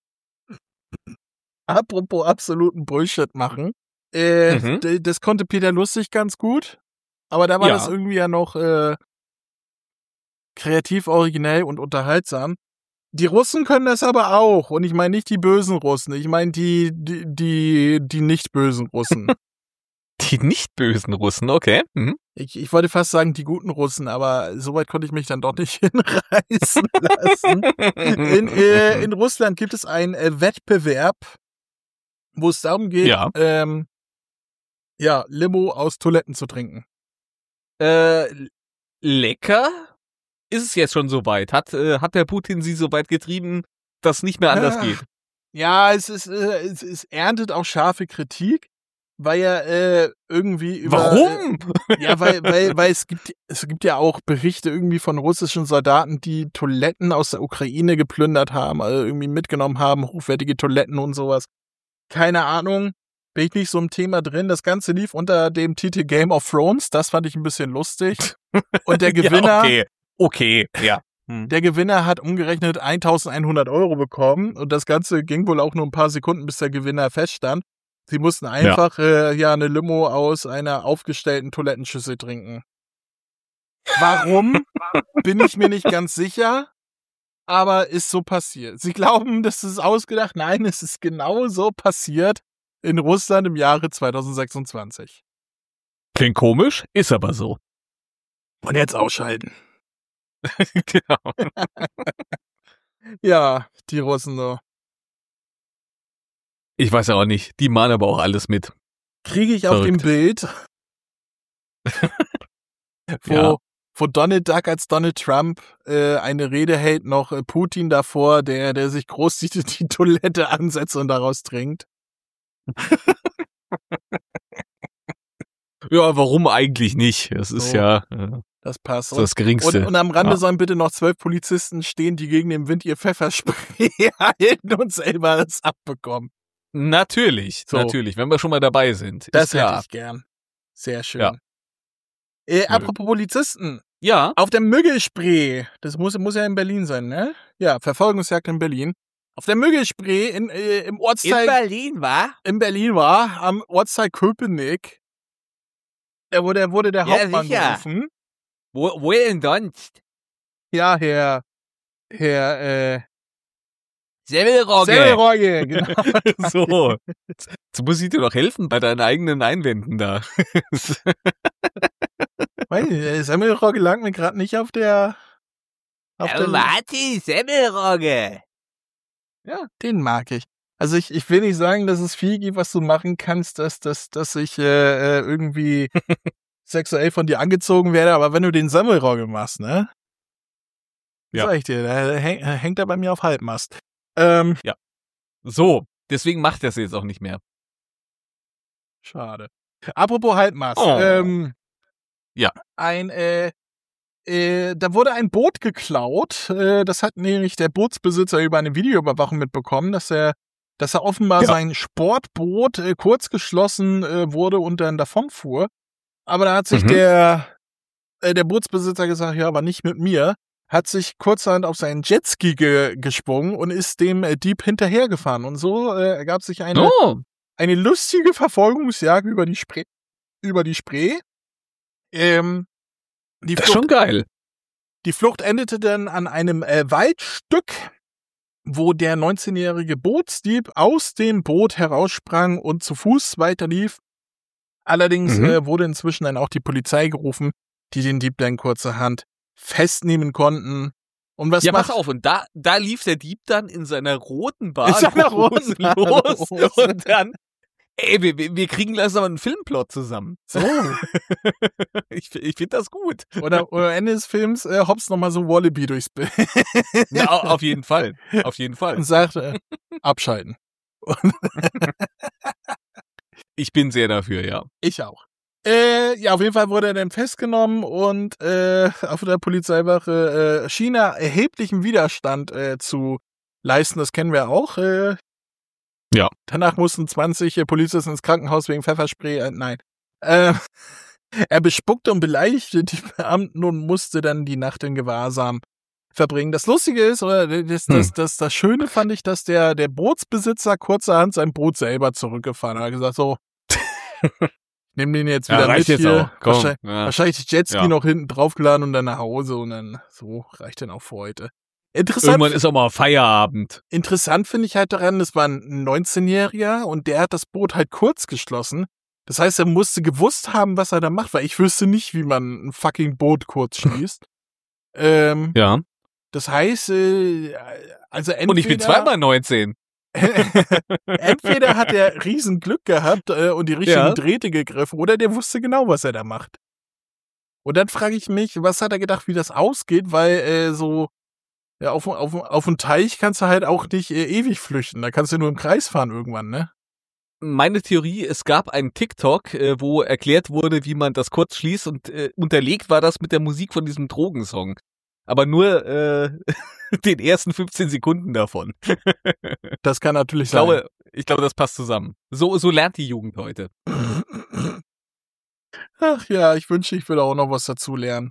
apropos absoluten Bullshit machen. Äh, Mhm. d- das konnte Peter Lustig ganz gut. Aber da war Ja. das irgendwie ja noch äh, kreativ, originell und unterhaltsam. Die Russen können das aber auch. Und ich meine nicht die bösen Russen. Ich meine die, die, die, die nicht bösen Russen. Die nicht bösen Russen, okay. Mhm. ich, ich wollte fast sagen die guten Russen, aber soweit konnte ich mich dann doch nicht hinreißen lassen. In, äh, in Russland gibt es einen äh, Wettbewerb, wo es darum geht, Ja. ähm, ja, Limo aus Toiletten zu trinken. Äh, lecker? Ist es jetzt schon so weit? Hat, äh, hat der Putin sie so weit getrieben, dass nicht mehr anders Ah. geht? Ja, es ist, äh, es, es erntet auch scharfe Kritik, weil ja äh, irgendwie über Warum? Äh, ja, weil weil weil es gibt es gibt ja auch Berichte irgendwie von russischen Soldaten, die Toiletten aus der Ukraine geplündert haben, also irgendwie mitgenommen haben, hochwertige Toiletten und sowas. Keine Ahnung, bin ich nicht so im Thema drin. Das Ganze lief unter dem Titel Game of Thrones, das fand ich ein bisschen lustig. Und der Gewinner, Ja, okay. Okay, ja. Hm. der Gewinner hat umgerechnet eintausendeinhundert Euro bekommen und das Ganze ging wohl auch nur ein paar Sekunden, bis der Gewinner feststand. Sie mussten einfach ja, äh, ja eine Limo aus einer aufgestellten Toilettenschüssel trinken. Warum? Bin ich mir nicht ganz sicher, aber ist so passiert. Sie glauben, das ist ausgedacht. Nein, es ist genau so passiert in Russland im Jahre zweitausendsechsundzwanzig. Klingt komisch, ist aber so. Und jetzt ausschalten. Genau. Ja, die Russen so. Ich weiß ja auch nicht. Die machen aber auch alles mit. Kriege ich auf dem Verrückt. Bild, wo, Ja. wo Donald Duck als Donald Trump äh, eine Rede hält, noch äh, Putin davor, der, der sich großzügig die Toilette ansetzt und daraus trinkt. Ja, warum eigentlich nicht? Das ist So. ja äh, Das passt. so das Geringste. Und, und am Rande Ja. sollen bitte noch zwölf Polizisten stehen, die gegen den Wind ihr Pfefferspray halten und selber es abbekommen. Natürlich, So. natürlich, wenn wir schon mal dabei sind. Das ist klar. hätte ich gern. Sehr schön. Ja. Äh, apropos Polizisten. Ja, Auf der Müggelspree, das muss, muss ja in Berlin sein, ne? Ja, Verfolgungsjagd in Berlin. Auf der Müggelspree in, äh, im Ortsteil Berlin, war? in Berlin war, am Ortsteil Köpenick. Da wurde, da wurde der Ja, Hauptmann sicher. gerufen. Wo, wo denn sonst? Ja, Herr, Herr, äh, Semmelrogge. Semmelrogge, genau. So. Jetzt muss ich dir doch helfen bei deinen eigenen Einwänden da. Weiß nicht, der Semmelrogge lag mir gerade nicht auf der, auf der, Martin, Semmelrogge. ja, den mag ich. Also ich, ich will nicht sagen, dass es viel gibt, was du machen kannst, dass, dass, dass ich äh, äh, irgendwie sexuell von dir angezogen werde, aber wenn du den Semmelrogge machst, ne? Ja. Sag ich dir, da häng, hängt er bei mir auf Halbmast. Ähm, So, deswegen macht er es jetzt auch nicht mehr. schade. Apropos Halbmast. Oh. Ähm, Ja. Ein, äh, äh, da wurde ein Boot geklaut. Äh, das hat nämlich der Bootsbesitzer über eine Videoüberwachung mitbekommen, dass er, dass er offenbar Ja. sein Sportboot äh, kurz geschlossen äh, wurde und dann davonfuhr. Aber da hat sich Mhm. der äh, der Bootsbesitzer gesagt, ja, aber nicht mit mir, hat sich kurzerhand auf seinen Jetski ge- geschwungen und ist dem äh, Dieb hinterhergefahren. Und so äh, ergab sich eine, Oh, eine lustige Verfolgungsjagd über die Spree. Über die Spree. Ähm, die, das ist Flucht, schon geil. die Flucht endete dann an einem äh, Waldstück, wo der neunzehnjährige Bootsdieb aus dem Boot heraussprang und zu Fuß weiterlief. Allerdings Mhm. äh, wurde inzwischen dann auch die Polizei gerufen, die den Dieb dann kurzerhand festnehmen konnten. Und was Ja, macht pass auf, und da, da lief der Dieb dann in seiner roten Bahn In seiner roten los Badehose. und dann, ey, wir, wir wir kriegen langsam einen Filmplot zusammen. so? Ich, ich finde das gut. Oder, oder Ende des Films äh, hops nochmal so Wallaby durchs Bild Ja, au- auf jeden Fall, auf jeden Fall. und sagt, äh, abschalten. Ich bin sehr dafür, ja. Ich auch. Äh, ja, auf jeden Fall wurde er dann festgenommen und äh, auf der Polizeiwache äh, schien er erheblichen Widerstand äh, zu leisten. Das kennen wir auch. Äh, Ja. Danach mussten zwanzig äh, Polizisten ins Krankenhaus wegen Pfefferspray. Äh, nein. Äh, er bespuckte und beleidigte die Beamten und musste dann die Nacht in Gewahrsam verbringen. Das Lustige ist, oder das, das, Hm. das, das Schöne fand ich, dass der, der Bootsbesitzer kurzerhand sein Boot selber zurückgefahren hat. Er hat gesagt, so, nimm den jetzt wieder Ja, reicht mit jetzt hier. auch. Komm, Wahrscheinlich, ja. wahrscheinlich die Jetski Ja. noch hinten draufgeladen und dann nach Hause und dann so reicht dann auch für heute. Interessant, Irgendwann ist auch mal Feierabend. interessant finde ich halt daran, das war ein neunzehnjähriger und der hat das Boot halt kurz geschlossen. Das heißt, er musste gewusst haben, was er da macht, weil ich wüsste nicht, wie man ein fucking Boot kurz schließt. ähm, Ja. Das heißt, äh, also entweder, Und ich bin zweimal neunzehn. entweder hat er riesen Glück gehabt äh, und die richtigen Ja. Drähte gegriffen oder der wusste genau, was er da macht. Und dann frage ich mich, was hat er gedacht, wie das ausgeht, weil äh, so ja, auf, auf, auf dem Teich kannst du halt auch nicht äh, ewig flüchten. Da kannst du nur im Kreis fahren irgendwann, ne? Meine Theorie, es gab einen TikTok, äh, wo erklärt wurde, wie man das kurz schließt und äh, unterlegt war das mit der Musik von diesem Drogensong. Aber nur äh, den ersten fünfzehn Sekunden davon. Das kann natürlich Ich glaube, ich glaube, das passt zusammen. So, so lernt die Jugend heute. sein. Ach ja, ich wünsche, ich würde auch noch was dazu lernen.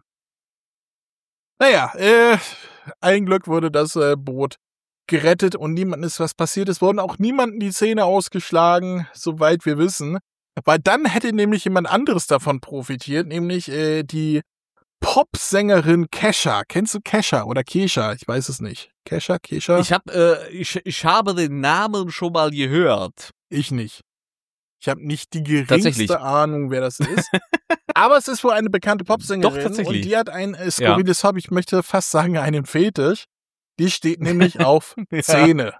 Naja, äh, ein Glück wurde das äh, Boot gerettet und niemandem ist was passiert. Es wurden auch niemandem die Zähne ausgeschlagen, soweit wir wissen. Weil dann hätte nämlich jemand anderes davon profitiert, nämlich äh, die Popsängerin Kesha. Kennst du Kesha oder Kesha? Ich weiß es nicht. Kesha, Kesha? Ich habe äh, ich, ich habe den Namen schon mal gehört. Ich nicht. Ich habe nicht die Tatsächlich. geringste Ahnung, wer das ist. Aber es ist wohl eine bekannte Popsängerin. Doch, tatsächlich. Und die hat ein äh, skurriles Hobby, ich möchte fast sagen, einen Fetisch. Die steht nämlich auf Ja. Zähne.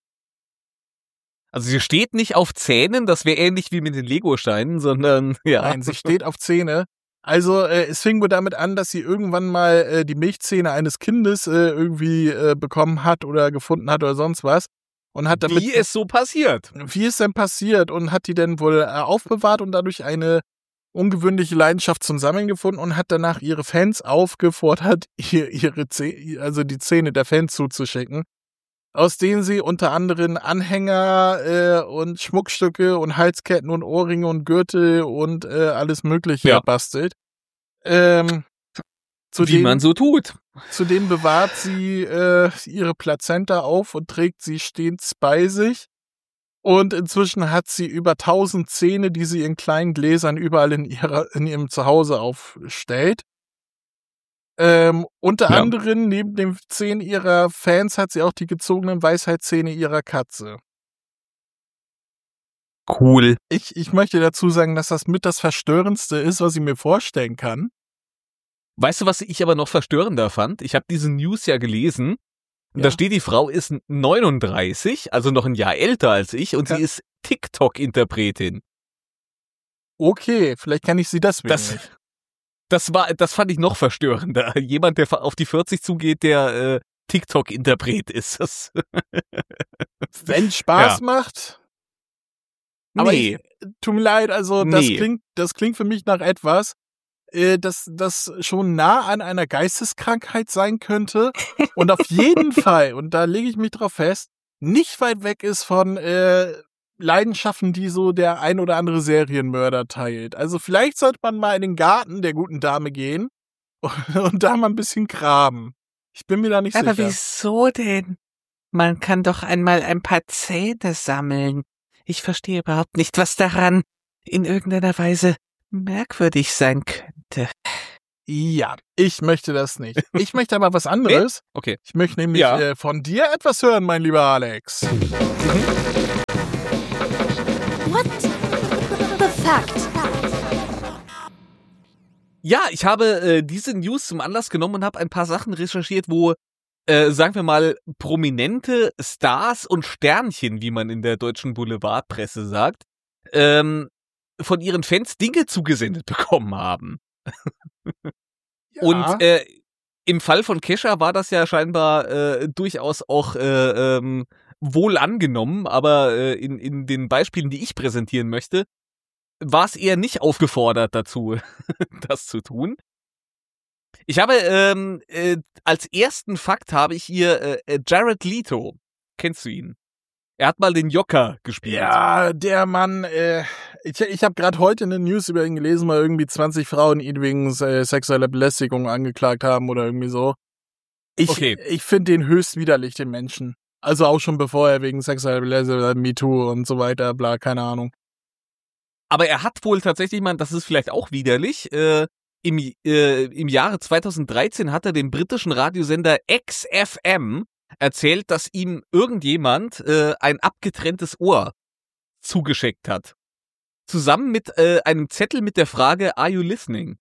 Also sie steht nicht auf Zähnen, das wäre ähnlich wie mit den Legosteinen, sondern ja. Nein, sie steht auf Zähne. Also äh, es fing wohl damit an, dass sie irgendwann mal äh, die Milchzähne eines Kindes äh, irgendwie äh, bekommen hat oder gefunden hat oder sonst was. Und hat damit, Wie es so passiert. wie ist denn passiert? Und hat die dann wohl äh, aufbewahrt und dadurch eine ungewöhnliche Leidenschaft zum Sammeln gefunden und hat danach ihre Fans aufgefordert, ihr, ihre Zähne, also die Zähne der Fans zuzuschicken, aus denen sie unter anderem Anhänger äh, und Schmuckstücke und Halsketten und Ohrringe und Gürtel und äh, alles Mögliche Ja. bastelt. Ähm, Wie zudem, man so tut. zudem bewahrt sie äh, ihre Plazenta auf und trägt sie stets bei sich. Und inzwischen hat sie über tausend Zähne, die sie in kleinen Gläsern überall in ihrer in ihrem Zuhause aufstellt. Ähm, unter Ja. anderem, neben den Zähnen ihrer Fans, hat sie auch die gezogenen Weisheitszähne ihrer Katze. Cool. Ich, ich möchte dazu sagen, dass das mit das Verstörendste ist, was ich mir vorstellen kann. Weißt du, was ich aber noch verstörender fand? Ich habe diese News ja gelesen. Und Ja. da steht, die Frau ist neununddreißig, also noch ein Jahr älter als ich, und Ja. sie ist TikTok-Interpretin. Okay, vielleicht kann ich sie deswegen Das, nicht. das war, das fand ich noch verstörender. Jemand, der auf die vierzig zugeht, der äh, TikTok-Interpret ist. Das, Wenn Spaß Ja. macht. Aber nee. ich, tut mir leid, also das Nee. klingt, das klingt für mich nach etwas, äh, das, das schon nah an einer Geisteskrankheit sein könnte und auf jeden Fall, und da lege ich mich drauf fest, nicht weit weg ist von äh, Leidenschaften, die so der ein oder andere Serienmörder teilt. Also vielleicht sollte man mal in den Garten der guten Dame gehen und da mal ein bisschen graben. Ich bin mir da nicht Aber sicher. wieso denn? Man kann doch einmal ein paar Zähne sammeln. Ich verstehe überhaupt nicht, was daran in irgendeiner Weise merkwürdig sein könnte. Ja, ich möchte das nicht. Ich möchte aber was anderes. Okay. Ich möchte nämlich Ja. äh, von dir etwas hören, mein lieber Alex. What the fact? Ja, ich habe äh, diese News zum Anlass genommen und habe ein paar Sachen recherchiert, wo, äh, sagen wir mal, prominente Stars und Sternchen, wie man in der deutschen Boulevardpresse sagt, ähm, von ihren Fans Dinge zugesendet bekommen haben. Ja. Und äh, im Fall von Kesha war das ja scheinbar äh, durchaus auch äh, ähm, wohl angenommen, aber äh, in, in den Beispielen, die ich präsentieren möchte, war es eher nicht aufgefordert dazu, das zu tun. Ich habe ähm, äh, als ersten Fakt habe ich hier äh, Jared Leto. Kennst du ihn? Er hat mal den Joker gespielt. Ja, der Mann, äh, ich, ich habe gerade heute eine News über ihn gelesen, weil irgendwie zwanzig Frauen ihn wegen äh, sexueller Belästigung angeklagt haben oder irgendwie so. Ich, Okay. ich finde den höchst widerlich, den Menschen. Also auch schon bevor er wegen sexueller Belästigung, MeToo und so weiter, bla, keine Ahnung. Aber er hat wohl tatsächlich, man, das ist vielleicht auch widerlich, äh, im, äh, im Jahre zweitausenddreizehn hat er dem britischen Radiosender X F M erzählt, dass ihm irgendjemand äh, ein abgetrenntes Ohr zugeschickt hat. Zusammen mit äh, einem Zettel mit der Frage, are you listening?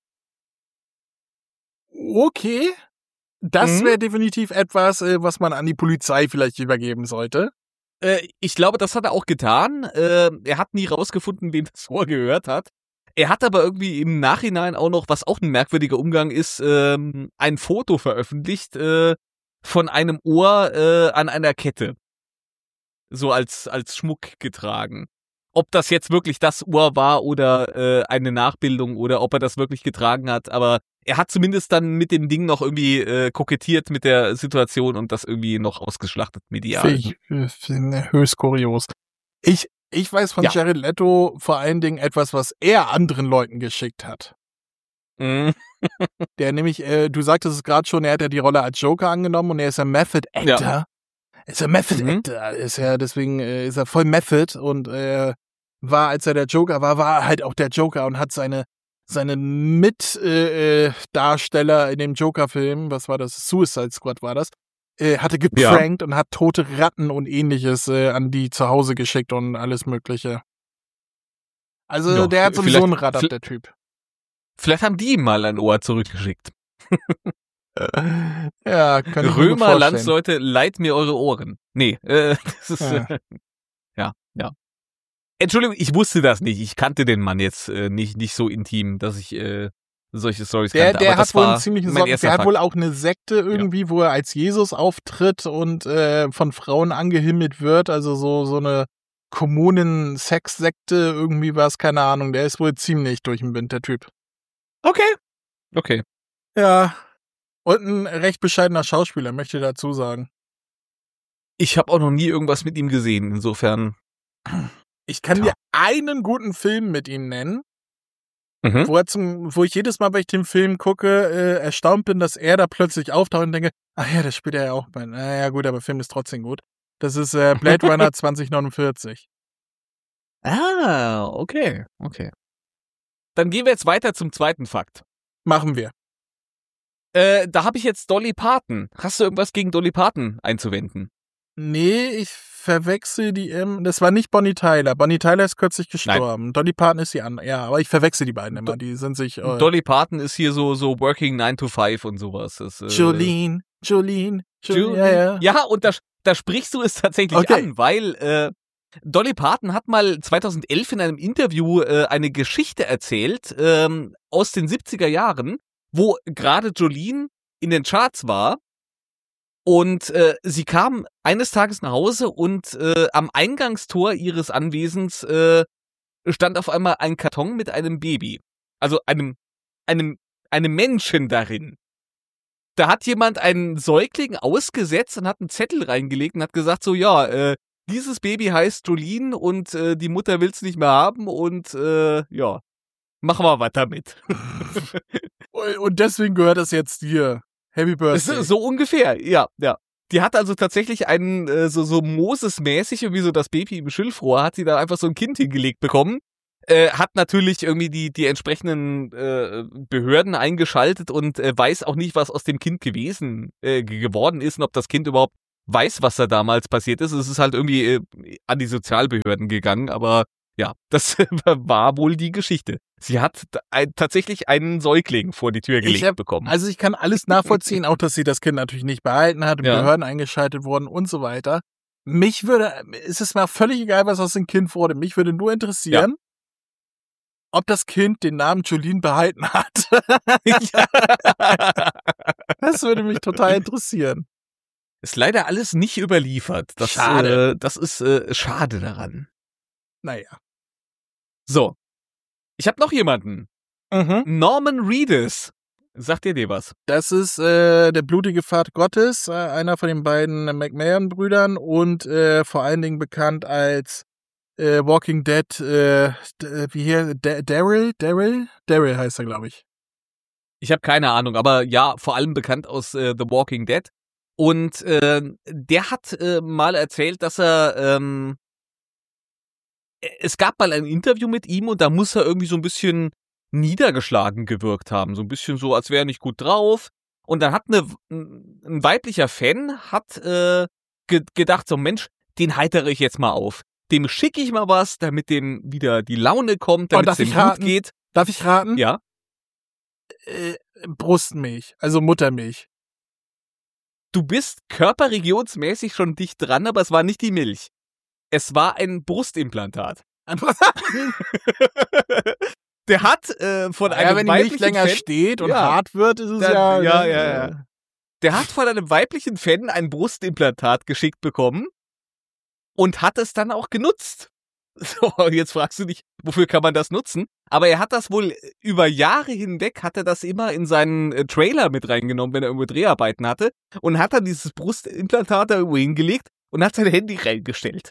Okay. Das Mhm. wäre definitiv etwas, äh, was man an die Polizei vielleicht übergeben sollte. Äh, ich glaube, das hat er auch getan. Äh, er hat nie rausgefunden, wem das Ohr gehört hat. Er hat aber irgendwie im Nachhinein auch noch, was auch ein merkwürdiger Umgang ist, ähm, ein Foto veröffentlicht äh, von einem Ohr äh, an einer Kette. So als, als Schmuck getragen. Ob das jetzt wirklich das Ohr war oder äh, eine Nachbildung oder ob er das wirklich getragen hat, aber er hat zumindest dann mit dem Ding noch irgendwie äh, kokettiert mit der Situation und das irgendwie noch ausgeschlachtet medial. Finde ich, äh, finde höchst kurios. Ich, ich weiß von Ja. Jared Leto vor allen Dingen etwas, was er anderen Leuten geschickt hat. Mhm. Der nämlich, äh, du sagtest es gerade schon, er hat ja die Rolle als Joker angenommen und er ist ein Method Actor. Ja. Er ist ein Method Mhm. Actor. Ist ja, deswegen äh, ist er voll Method und äh, war, als er der Joker war, war er halt auch der Joker und hat seine seine Mitdarsteller äh, Darsteller in dem Joker-Film, was war das? Suicide Squad war das, äh, hatte geprankt und hat tote Ratten und ähnliches äh, an die zu Hause geschickt und alles mögliche. Also Ja, der hat sowieso vielleicht- ein Rad ab, vi- der Typ. Vielleicht haben die ihm mal ein Ohr zurückgeschickt. Ja, kann ich mir gut Römer, vorstellen. Landsleute, leiht mir eure Ohren. Nee, äh, das ist, Ja. äh, ja, ja. Entschuldigung, ich wusste das nicht. Ich kannte den Mann jetzt äh, nicht, nicht so intim, dass ich äh, solche Storys Der, kannte. der Aber das hat wohl war einen ziemlichen mein Socken. erster Der hat Fakt. wohl auch eine Sekte irgendwie, wo er als Jesus auftritt und äh, von Frauen angehimmelt wird. Also so, so eine Kommunen-Sex-Sekte, irgendwie was, keine Ahnung. Der ist wohl ziemlich durch den Wind, der Typ. Okay. Okay. Ja. Und ein recht bescheidener Schauspieler, möchte ich dazu sagen. Ich habe auch noch nie irgendwas mit ihm gesehen. Insofern. Ich kann Ja. dir einen guten Film mit ihm nennen, Mhm. wo er zum, wo ich jedes Mal, wenn ich den Film gucke, äh, erstaunt bin, dass er da plötzlich auftaucht und denke, ach ja, das spielt er ja auch bei. Naja, gut, aber der Film ist trotzdem gut. Das ist äh, Blade Runner zwanzig neunundvierzig. Ah, okay. Okay. Dann gehen wir jetzt weiter zum zweiten Fakt. Machen wir. Äh, da habe ich jetzt Dolly Parton. Hast du irgendwas gegen Dolly Parton einzuwenden? Nee, ich verwechsel die, ähm, das war nicht Bonnie Tyler. Bonnie Tyler ist kürzlich gestorben. Dolly Parton ist die andere. Ja, aber ich verwechsel die beiden immer. Die sind sich, äh, Dolly Parton ist hier so so Working nine to five und sowas. Das, äh, Jolene, Jolene, Jolene, Jolene. ja, ja. Ja, und da, da sprichst du es tatsächlich Okay. an, weil äh, Dolly Parton hat mal zweitausendelf in einem Interview äh, eine Geschichte erzählt ähm, aus den siebziger Jahren, wo gerade Jolene in den Charts war. Und äh, sie kam eines Tages nach Hause und äh, am Eingangstor ihres Anwesens äh, stand auf einmal ein Karton mit einem Baby. Also einem, einem, einem Menschen darin. Da hat jemand einen Säugling ausgesetzt und hat einen Zettel reingelegt und hat gesagt so, ja, äh, dieses Baby heißt Jolene und äh, die Mutter will's nicht mehr haben und äh, ja, machen wir was damit. Und deswegen gehört das jetzt dir. Happy Birthday. So ungefähr, ja, ja. Die hat also tatsächlich einen, äh, so, so Moses-mäßig, irgendwie so das Baby im Schilfrohr, hat sie da einfach so ein Kind hingelegt bekommen. Äh, hat natürlich irgendwie die, die entsprechenden äh, Behörden eingeschaltet und äh, weiß auch nicht, was aus dem Kind gewesen, äh, geworden ist und ob das Kind überhaupt weiß, was da damals passiert ist. Es ist halt irgendwie äh, an die Sozialbehörden gegangen, aber ja, das war wohl die Geschichte. Sie hat ein, tatsächlich einen Säugling vor die Tür gelegt hab, bekommen. Also ich kann alles nachvollziehen, auch dass sie das Kind natürlich nicht behalten hat, ja. Behörden eingeschaltet wurden und so weiter. Mich würde, es ist mir völlig egal, was aus dem Kind wurde. Mich würde nur interessieren, ja. ob das Kind den Namen Jolene behalten hat. Das würde mich total interessieren. Ist leider alles nicht überliefert. Das, schade. Äh, das ist äh, schade daran. Naja. So. Ich habe noch jemanden. Mhm. Norman Reedus. Sagt ihr dir was? Das ist äh, der blutige Pfad Gottes, äh, einer von den beiden McMahon-Brüdern und äh, vor allen Dingen bekannt als äh, Walking Dead, äh, d- wie hier, D- Daryl? Daryl? Daryl heißt er, glaube ich. Ich habe keine Ahnung, aber ja, vor allem bekannt aus äh, The Walking Dead. Und äh, der hat äh, mal erzählt, dass er, ähm, es gab mal ein Interview mit ihm und da muss er irgendwie so ein bisschen niedergeschlagen gewirkt haben. So ein bisschen so, als wäre er nicht gut drauf. Und dann hat eine, ein weiblicher Fan hat äh, ge- gedacht, so Mensch, den heitere ich jetzt mal auf. Dem schicke ich mal was, damit dem wieder die Laune kommt, damit es dem gut geht. Darf ich raten? Ja. Äh, Brustmilch, also Muttermilch. Du bist körperregionsmäßig schon dicht dran, aber es war nicht die Milch. Es war ein Brustimplantat. Der hat äh, von ja, einem wenn die weiblichen Milch länger Fan, steht und ja, hart wird, ist es dann, ja... Ja, ja, ja. Der hat von einem weiblichen Fan ein Brustimplantat geschickt bekommen und hat es dann auch genutzt. So, jetzt fragst du dich, wofür kann man das nutzen? Aber er hat das wohl über Jahre hinweg, hat er das immer in seinen äh, Trailer mit reingenommen, wenn er irgendwo Dreharbeiten hatte, und hat dann dieses Brustimplantat da irgendwo hingelegt und hat sein Handy reingestellt.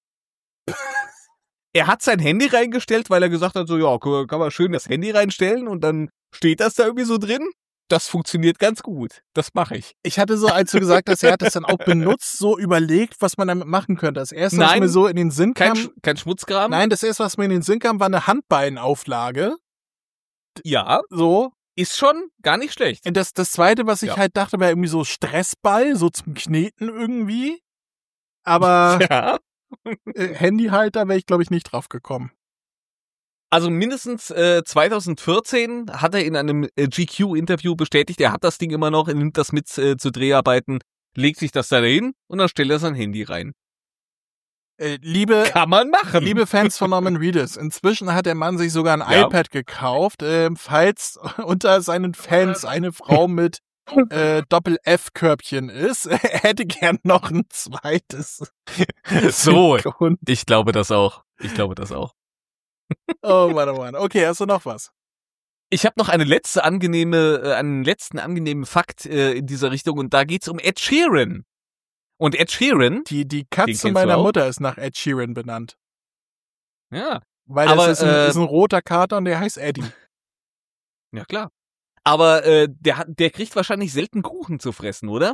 Er hat sein Handy reingestellt, weil er gesagt hat, so, ja, kann man schön das Handy reinstellen und dann steht das da irgendwie so drin. Das funktioniert ganz gut. Das mache ich. Ich hatte so, als du gesagt hast, er hat das dann auch benutzt, so überlegt, was man damit machen könnte. Das erste, Nein, was mir so in den Sinn kam... Kein, Sch- kein Schmutzkram? Nein, das erste, was mir in den Sinn kam, war eine Handbeinauflage. Ja. So. Ist schon gar nicht schlecht. Und das, das zweite, was ich Ja. halt dachte, war irgendwie so Stressball, so zum Kneten irgendwie. Aber Ja. äh, Handyhalter wäre ich, glaube ich, nicht drauf gekommen. Also mindestens äh, zwanzig vierzehn hat er in einem äh, G Q-Interview bestätigt, er hat das Ding immer noch, er nimmt das mit äh, zu Dreharbeiten, legt sich das da hin und dann stellt er sein Handy rein. Äh, liebe, Kann man machen. liebe Fans von Norman Reedus, inzwischen hat der Mann sich sogar ein Ja. iPad gekauft, äh, falls unter seinen Fans eine Frau mit äh, Doppel-F-Körbchen ist. Er hätte gern noch ein zweites. So. Und, Ich glaube das auch. Ich glaube das auch. oh Mann, oh Mann. Okay, hast du noch was? Ich habe noch eine letzte angenehme, äh, einen letzten angenehmen Fakt äh, in dieser Richtung und da geht's um Ed Sheeran. Und Ed Sheeran, Die, die Den Katze kennst meiner du auch? Mutter ist nach Ed Sheeran benannt. ja, Weil Aber, das ist ein, äh, ist ein roter Kater und der heißt Eddie. ja klar. Aber äh, der hat, der kriegt wahrscheinlich selten Kuchen zu fressen, oder?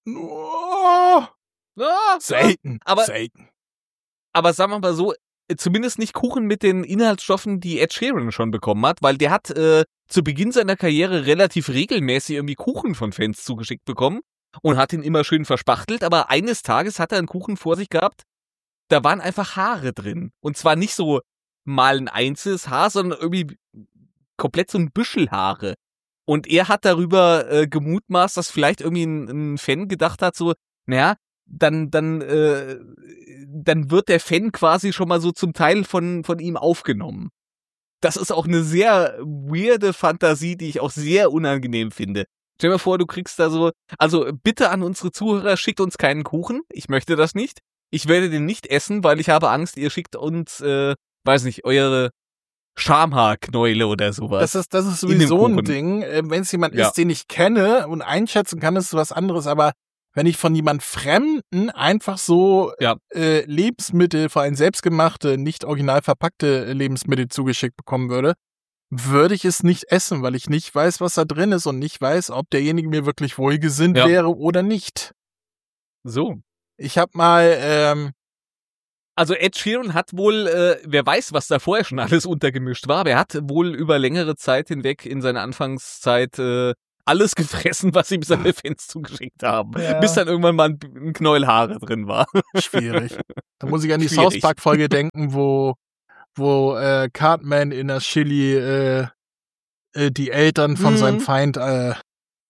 Oh, Ja, selten. Aber- selten. Aber sagen wir mal so, äh, zumindest nicht Kuchen mit den Inhaltsstoffen, die Ed Sheeran schon bekommen hat, weil der hat äh, zu Beginn seiner Karriere relativ regelmäßig irgendwie Kuchen von Fans zugeschickt bekommen und hat ihn immer schön verspachtelt, aber eines Tages hat er einen Kuchen vor sich gehabt, da waren einfach Haare drin. Und zwar nicht so mal ein einzelnes Haar, sondern irgendwie komplett so ein Büschel Haare. Und er hat darüber äh, gemutmaßt, dass vielleicht irgendwie ein, ein Fan gedacht hat, so, naja, dann, dann, äh, dann wird der Fan quasi schon mal so zum Teil von, von ihm aufgenommen. Das ist auch eine sehr weirde Fantasie, die ich auch sehr unangenehm finde. Stell dir mal vor, du kriegst da so, also bitte an unsere Zuhörer, schickt uns keinen Kuchen. Ich möchte das nicht. Ich werde den nicht essen, weil ich habe Angst, ihr schickt uns, äh, weiß nicht, eure Schamhaarknäule oder sowas. Das ist, das ist in dem sowieso ein Kuchen. Ding. Wenn es jemand Ja. ist, den ich kenne und einschätzen kann, ist es was anderes. Aber wenn ich von jemand Fremden einfach so Ja. äh, Lebensmittel, vor allem selbstgemachte, nicht original verpackte Lebensmittel zugeschickt bekommen würde, würde ich es nicht essen, weil ich nicht weiß, was da drin ist und nicht weiß, ob derjenige mir wirklich wohlgesinnt Ja. wäre oder nicht. So. Ich habe mal, ähm, Also Ed Sheeran hat wohl, äh, wer weiß, was da vorher schon alles untergemischt war, aber er hat wohl über längere Zeit hinweg in seiner Anfangszeit äh, alles gefressen, was ihm seine Fans zugeschickt haben. Ja. Bis dann irgendwann mal ein, ein Knäuel Haare drin war. schwierig. Da muss ich an die Schwierig. South Park Folge denken, wo wo äh, Cartman in das Chili äh, äh, die Eltern von Mhm. seinem Feind äh, Ja.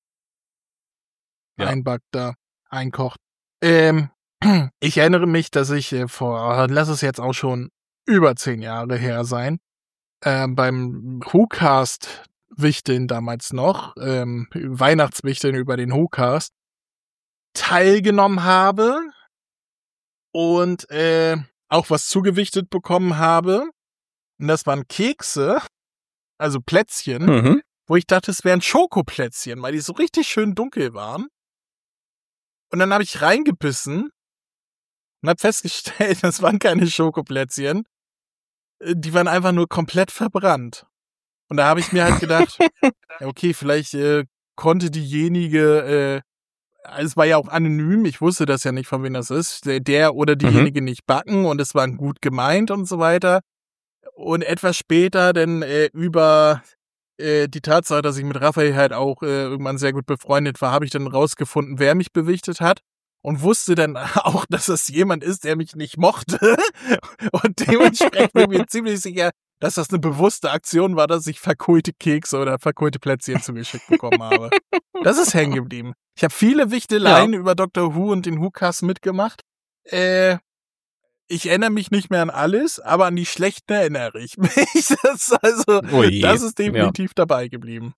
einbackt da, einkocht. Ähm, ich erinnere mich, dass ich äh, vor, lass es jetzt auch schon über zehn Jahre her sein, äh, beim WhoCast Wichteln damals noch, ähm, Weihnachtswichteln über den WhoCast, teilgenommen habe und äh, auch was zugewichtet bekommen habe. Und das waren Kekse, also Plätzchen, Mhm. wo ich dachte, es wären Schokoplätzchen, weil die so richtig schön dunkel waren. Und dann habe ich reingebissen und habe festgestellt, das waren keine Schokoplätzchen. Äh, Die waren einfach nur komplett verbrannt. Und da habe ich mir halt gedacht, ja, okay, vielleicht äh, konnte diejenige, äh, es war ja auch anonym, ich wusste das ja nicht, von wem das ist, der, der oder diejenige nicht backen und es war gut gemeint und so weiter. Und etwas später dann äh, über äh, die Tatsache, dass ich mit Raphael halt auch äh, irgendwann sehr gut befreundet war, habe ich dann rausgefunden, wer mich bewichtet hat und wusste dann auch, dass es jemand ist, der mich nicht mochte. Und dementsprechend bin ich mir ziemlich sicher, dass das eine bewusste Aktion war, dass ich verkohlte Kekse oder verkohlte Plätzchen zugeschickt bekommen habe. Das ist hängen geblieben. Ich habe viele Wichteleien über Doctor Who und den WhoCast mitgemacht. Äh, ich erinnere mich nicht mehr an alles, aber an die schlechten erinnere ich mich. Das, ist also, Oh je. das ist definitiv dabei geblieben.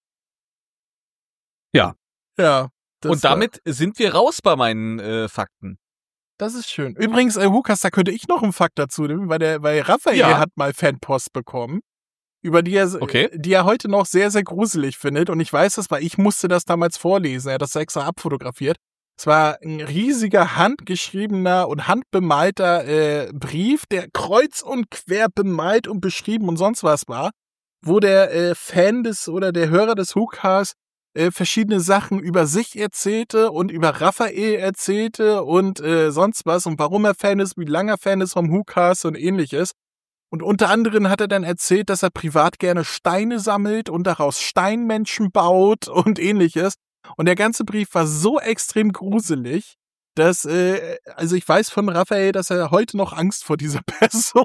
Ja. Ja. Das Und damit sind wir raus bei meinen äh, Fakten. Das ist schön. Übrigens, äh, WhoCast, da könnte ich noch einen Fakt dazu nehmen, weil der, weil Raphael Ja. hat mal Fanpost bekommen, über die er, Okay. die er heute noch sehr, sehr gruselig findet. Und ich weiß das, weil ich musste das damals vorlesen. Er hat das extra abfotografiert. Es war ein riesiger handgeschriebener und handbemalter äh, Brief, der kreuz und quer bemalt und beschrieben und sonst was war, wo der äh, Fan des oder der Hörer des WhoCast äh, verschiedene Sachen über sich erzählte und über Raphael erzählte und äh, sonst was und warum er Fan ist, wie lange er Fan ist vom WhoCast und ähnliches. Und unter anderem hat er dann erzählt, dass er privat gerne Steine sammelt und daraus Steinmenschen baut und ähnliches. Und der ganze Brief war so extrem gruselig, dass, äh, also ich weiß von Raphael, dass er heute noch Angst vor dieser Person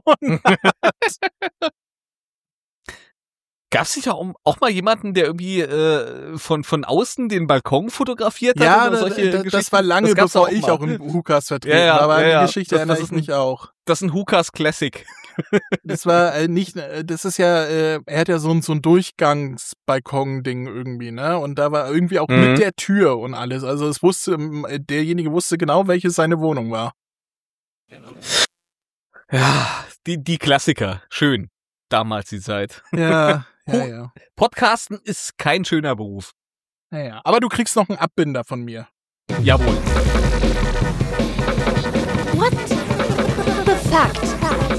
hat. Gab es nicht auch, auch mal jemanden, der irgendwie äh, von, von außen den Balkon fotografiert hat? Ja, oder da, solche da, das Geschichten? war lange, Das gab's bevor auch ich mal. auch im WhoCast vertreten Ja, ja, war, aber ja, an ja. die Geschichte Das- erinnere das ich ist mich auch. Das ist ein WhoCast Classic. Das war äh, nicht, äh, das ist ja, äh, er hat ja so ein, so ein Durchgangsbalkon-Ding irgendwie, ne? Und da war irgendwie auch Mhm. mit der Tür und alles. Also es wusste, ähm, derjenige wusste genau, welche seine Wohnung war. Ja, die, die Klassiker. Schön. Damals die Zeit. Ja, ja, Hu- ja. Podcasten ist kein schöner Beruf. Ja, ja. Aber du kriegst noch einen Abbinder von mir. Jawohl. What the fact?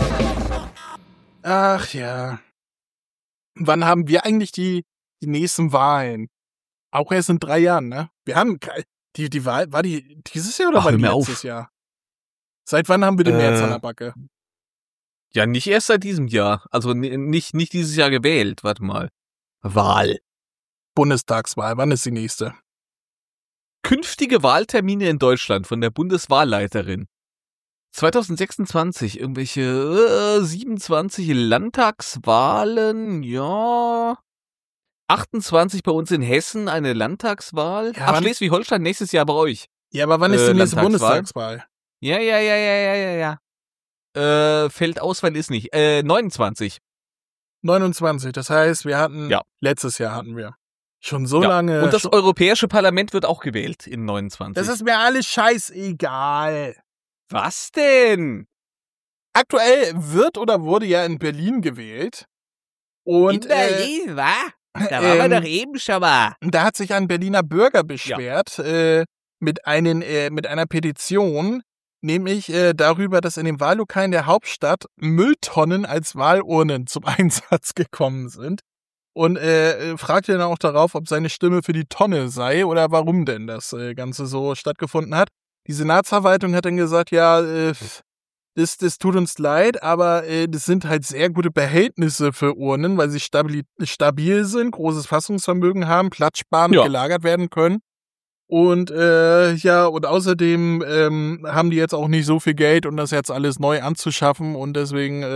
Ach ja. Wann haben wir eigentlich die, die nächsten Wahlen? Auch erst in drei Jahren, ne? Wir haben ke- die, die Wahl, war die dieses Jahr oder Ach, war hör die mir letztes auf. Jahr? Seit wann haben wir den Äh, März an der Backe? Ja, nicht erst seit diesem Jahr. Also n- nicht, nicht dieses Jahr gewählt. Warte mal. Wahl. Bundestagswahl, wann ist die nächste? Künftige Wahltermine in Deutschland von der Bundeswahlleiterin. zwanzig sechsundzwanzig, irgendwelche äh, siebenundzwanzig Landtagswahlen, ja. achtundzwanzig bei uns in Hessen eine Landtagswahl. Ja, Ach, wann- Schleswig-Holstein nächstes Jahr bei euch. Ja, aber wann ist Äh, die nächste Landtagswahl? Bundestagswahl? Ja, ja, ja, ja, ja, ja, ja. Äh, fällt aus, weil ist nicht. Äh, neunundzwanzig. neunundzwanzig, das heißt, wir hatten, Ja. letztes Jahr hatten wir. Schon so Ja. lange. Und das schon, Europäische Parlament wird auch gewählt in neunundzwanzig. das ist mir alles scheißegal. Was denn? Aktuell wird oder wurde ja in Berlin gewählt. Und in äh, Berlin, wa? Da ähm, waren wir doch eben schon mal. da hat sich ein Berliner Bürger beschwert äh, mit, einen, äh, mit einer Petition, nämlich äh, darüber, dass in den Wahllokalen der Hauptstadt Mülltonnen als Wahlurnen zum Einsatz gekommen sind. und äh, fragte dann auch darauf, ob seine Stimme für die Tonne sei oder warum denn das äh, Ganze so stattgefunden hat. Die Senatsverwaltung hat dann gesagt, ja, äh, das, das tut uns leid, aber äh, das sind halt sehr gute Behältnisse für Urnen, weil sie stabil, stabil sind, großes Fassungsvermögen haben, platzsparend Ja. gelagert werden können. Und äh, ja, und außerdem ähm, haben die jetzt auch nicht so viel Geld, um das jetzt alles neu anzuschaffen und deswegen äh,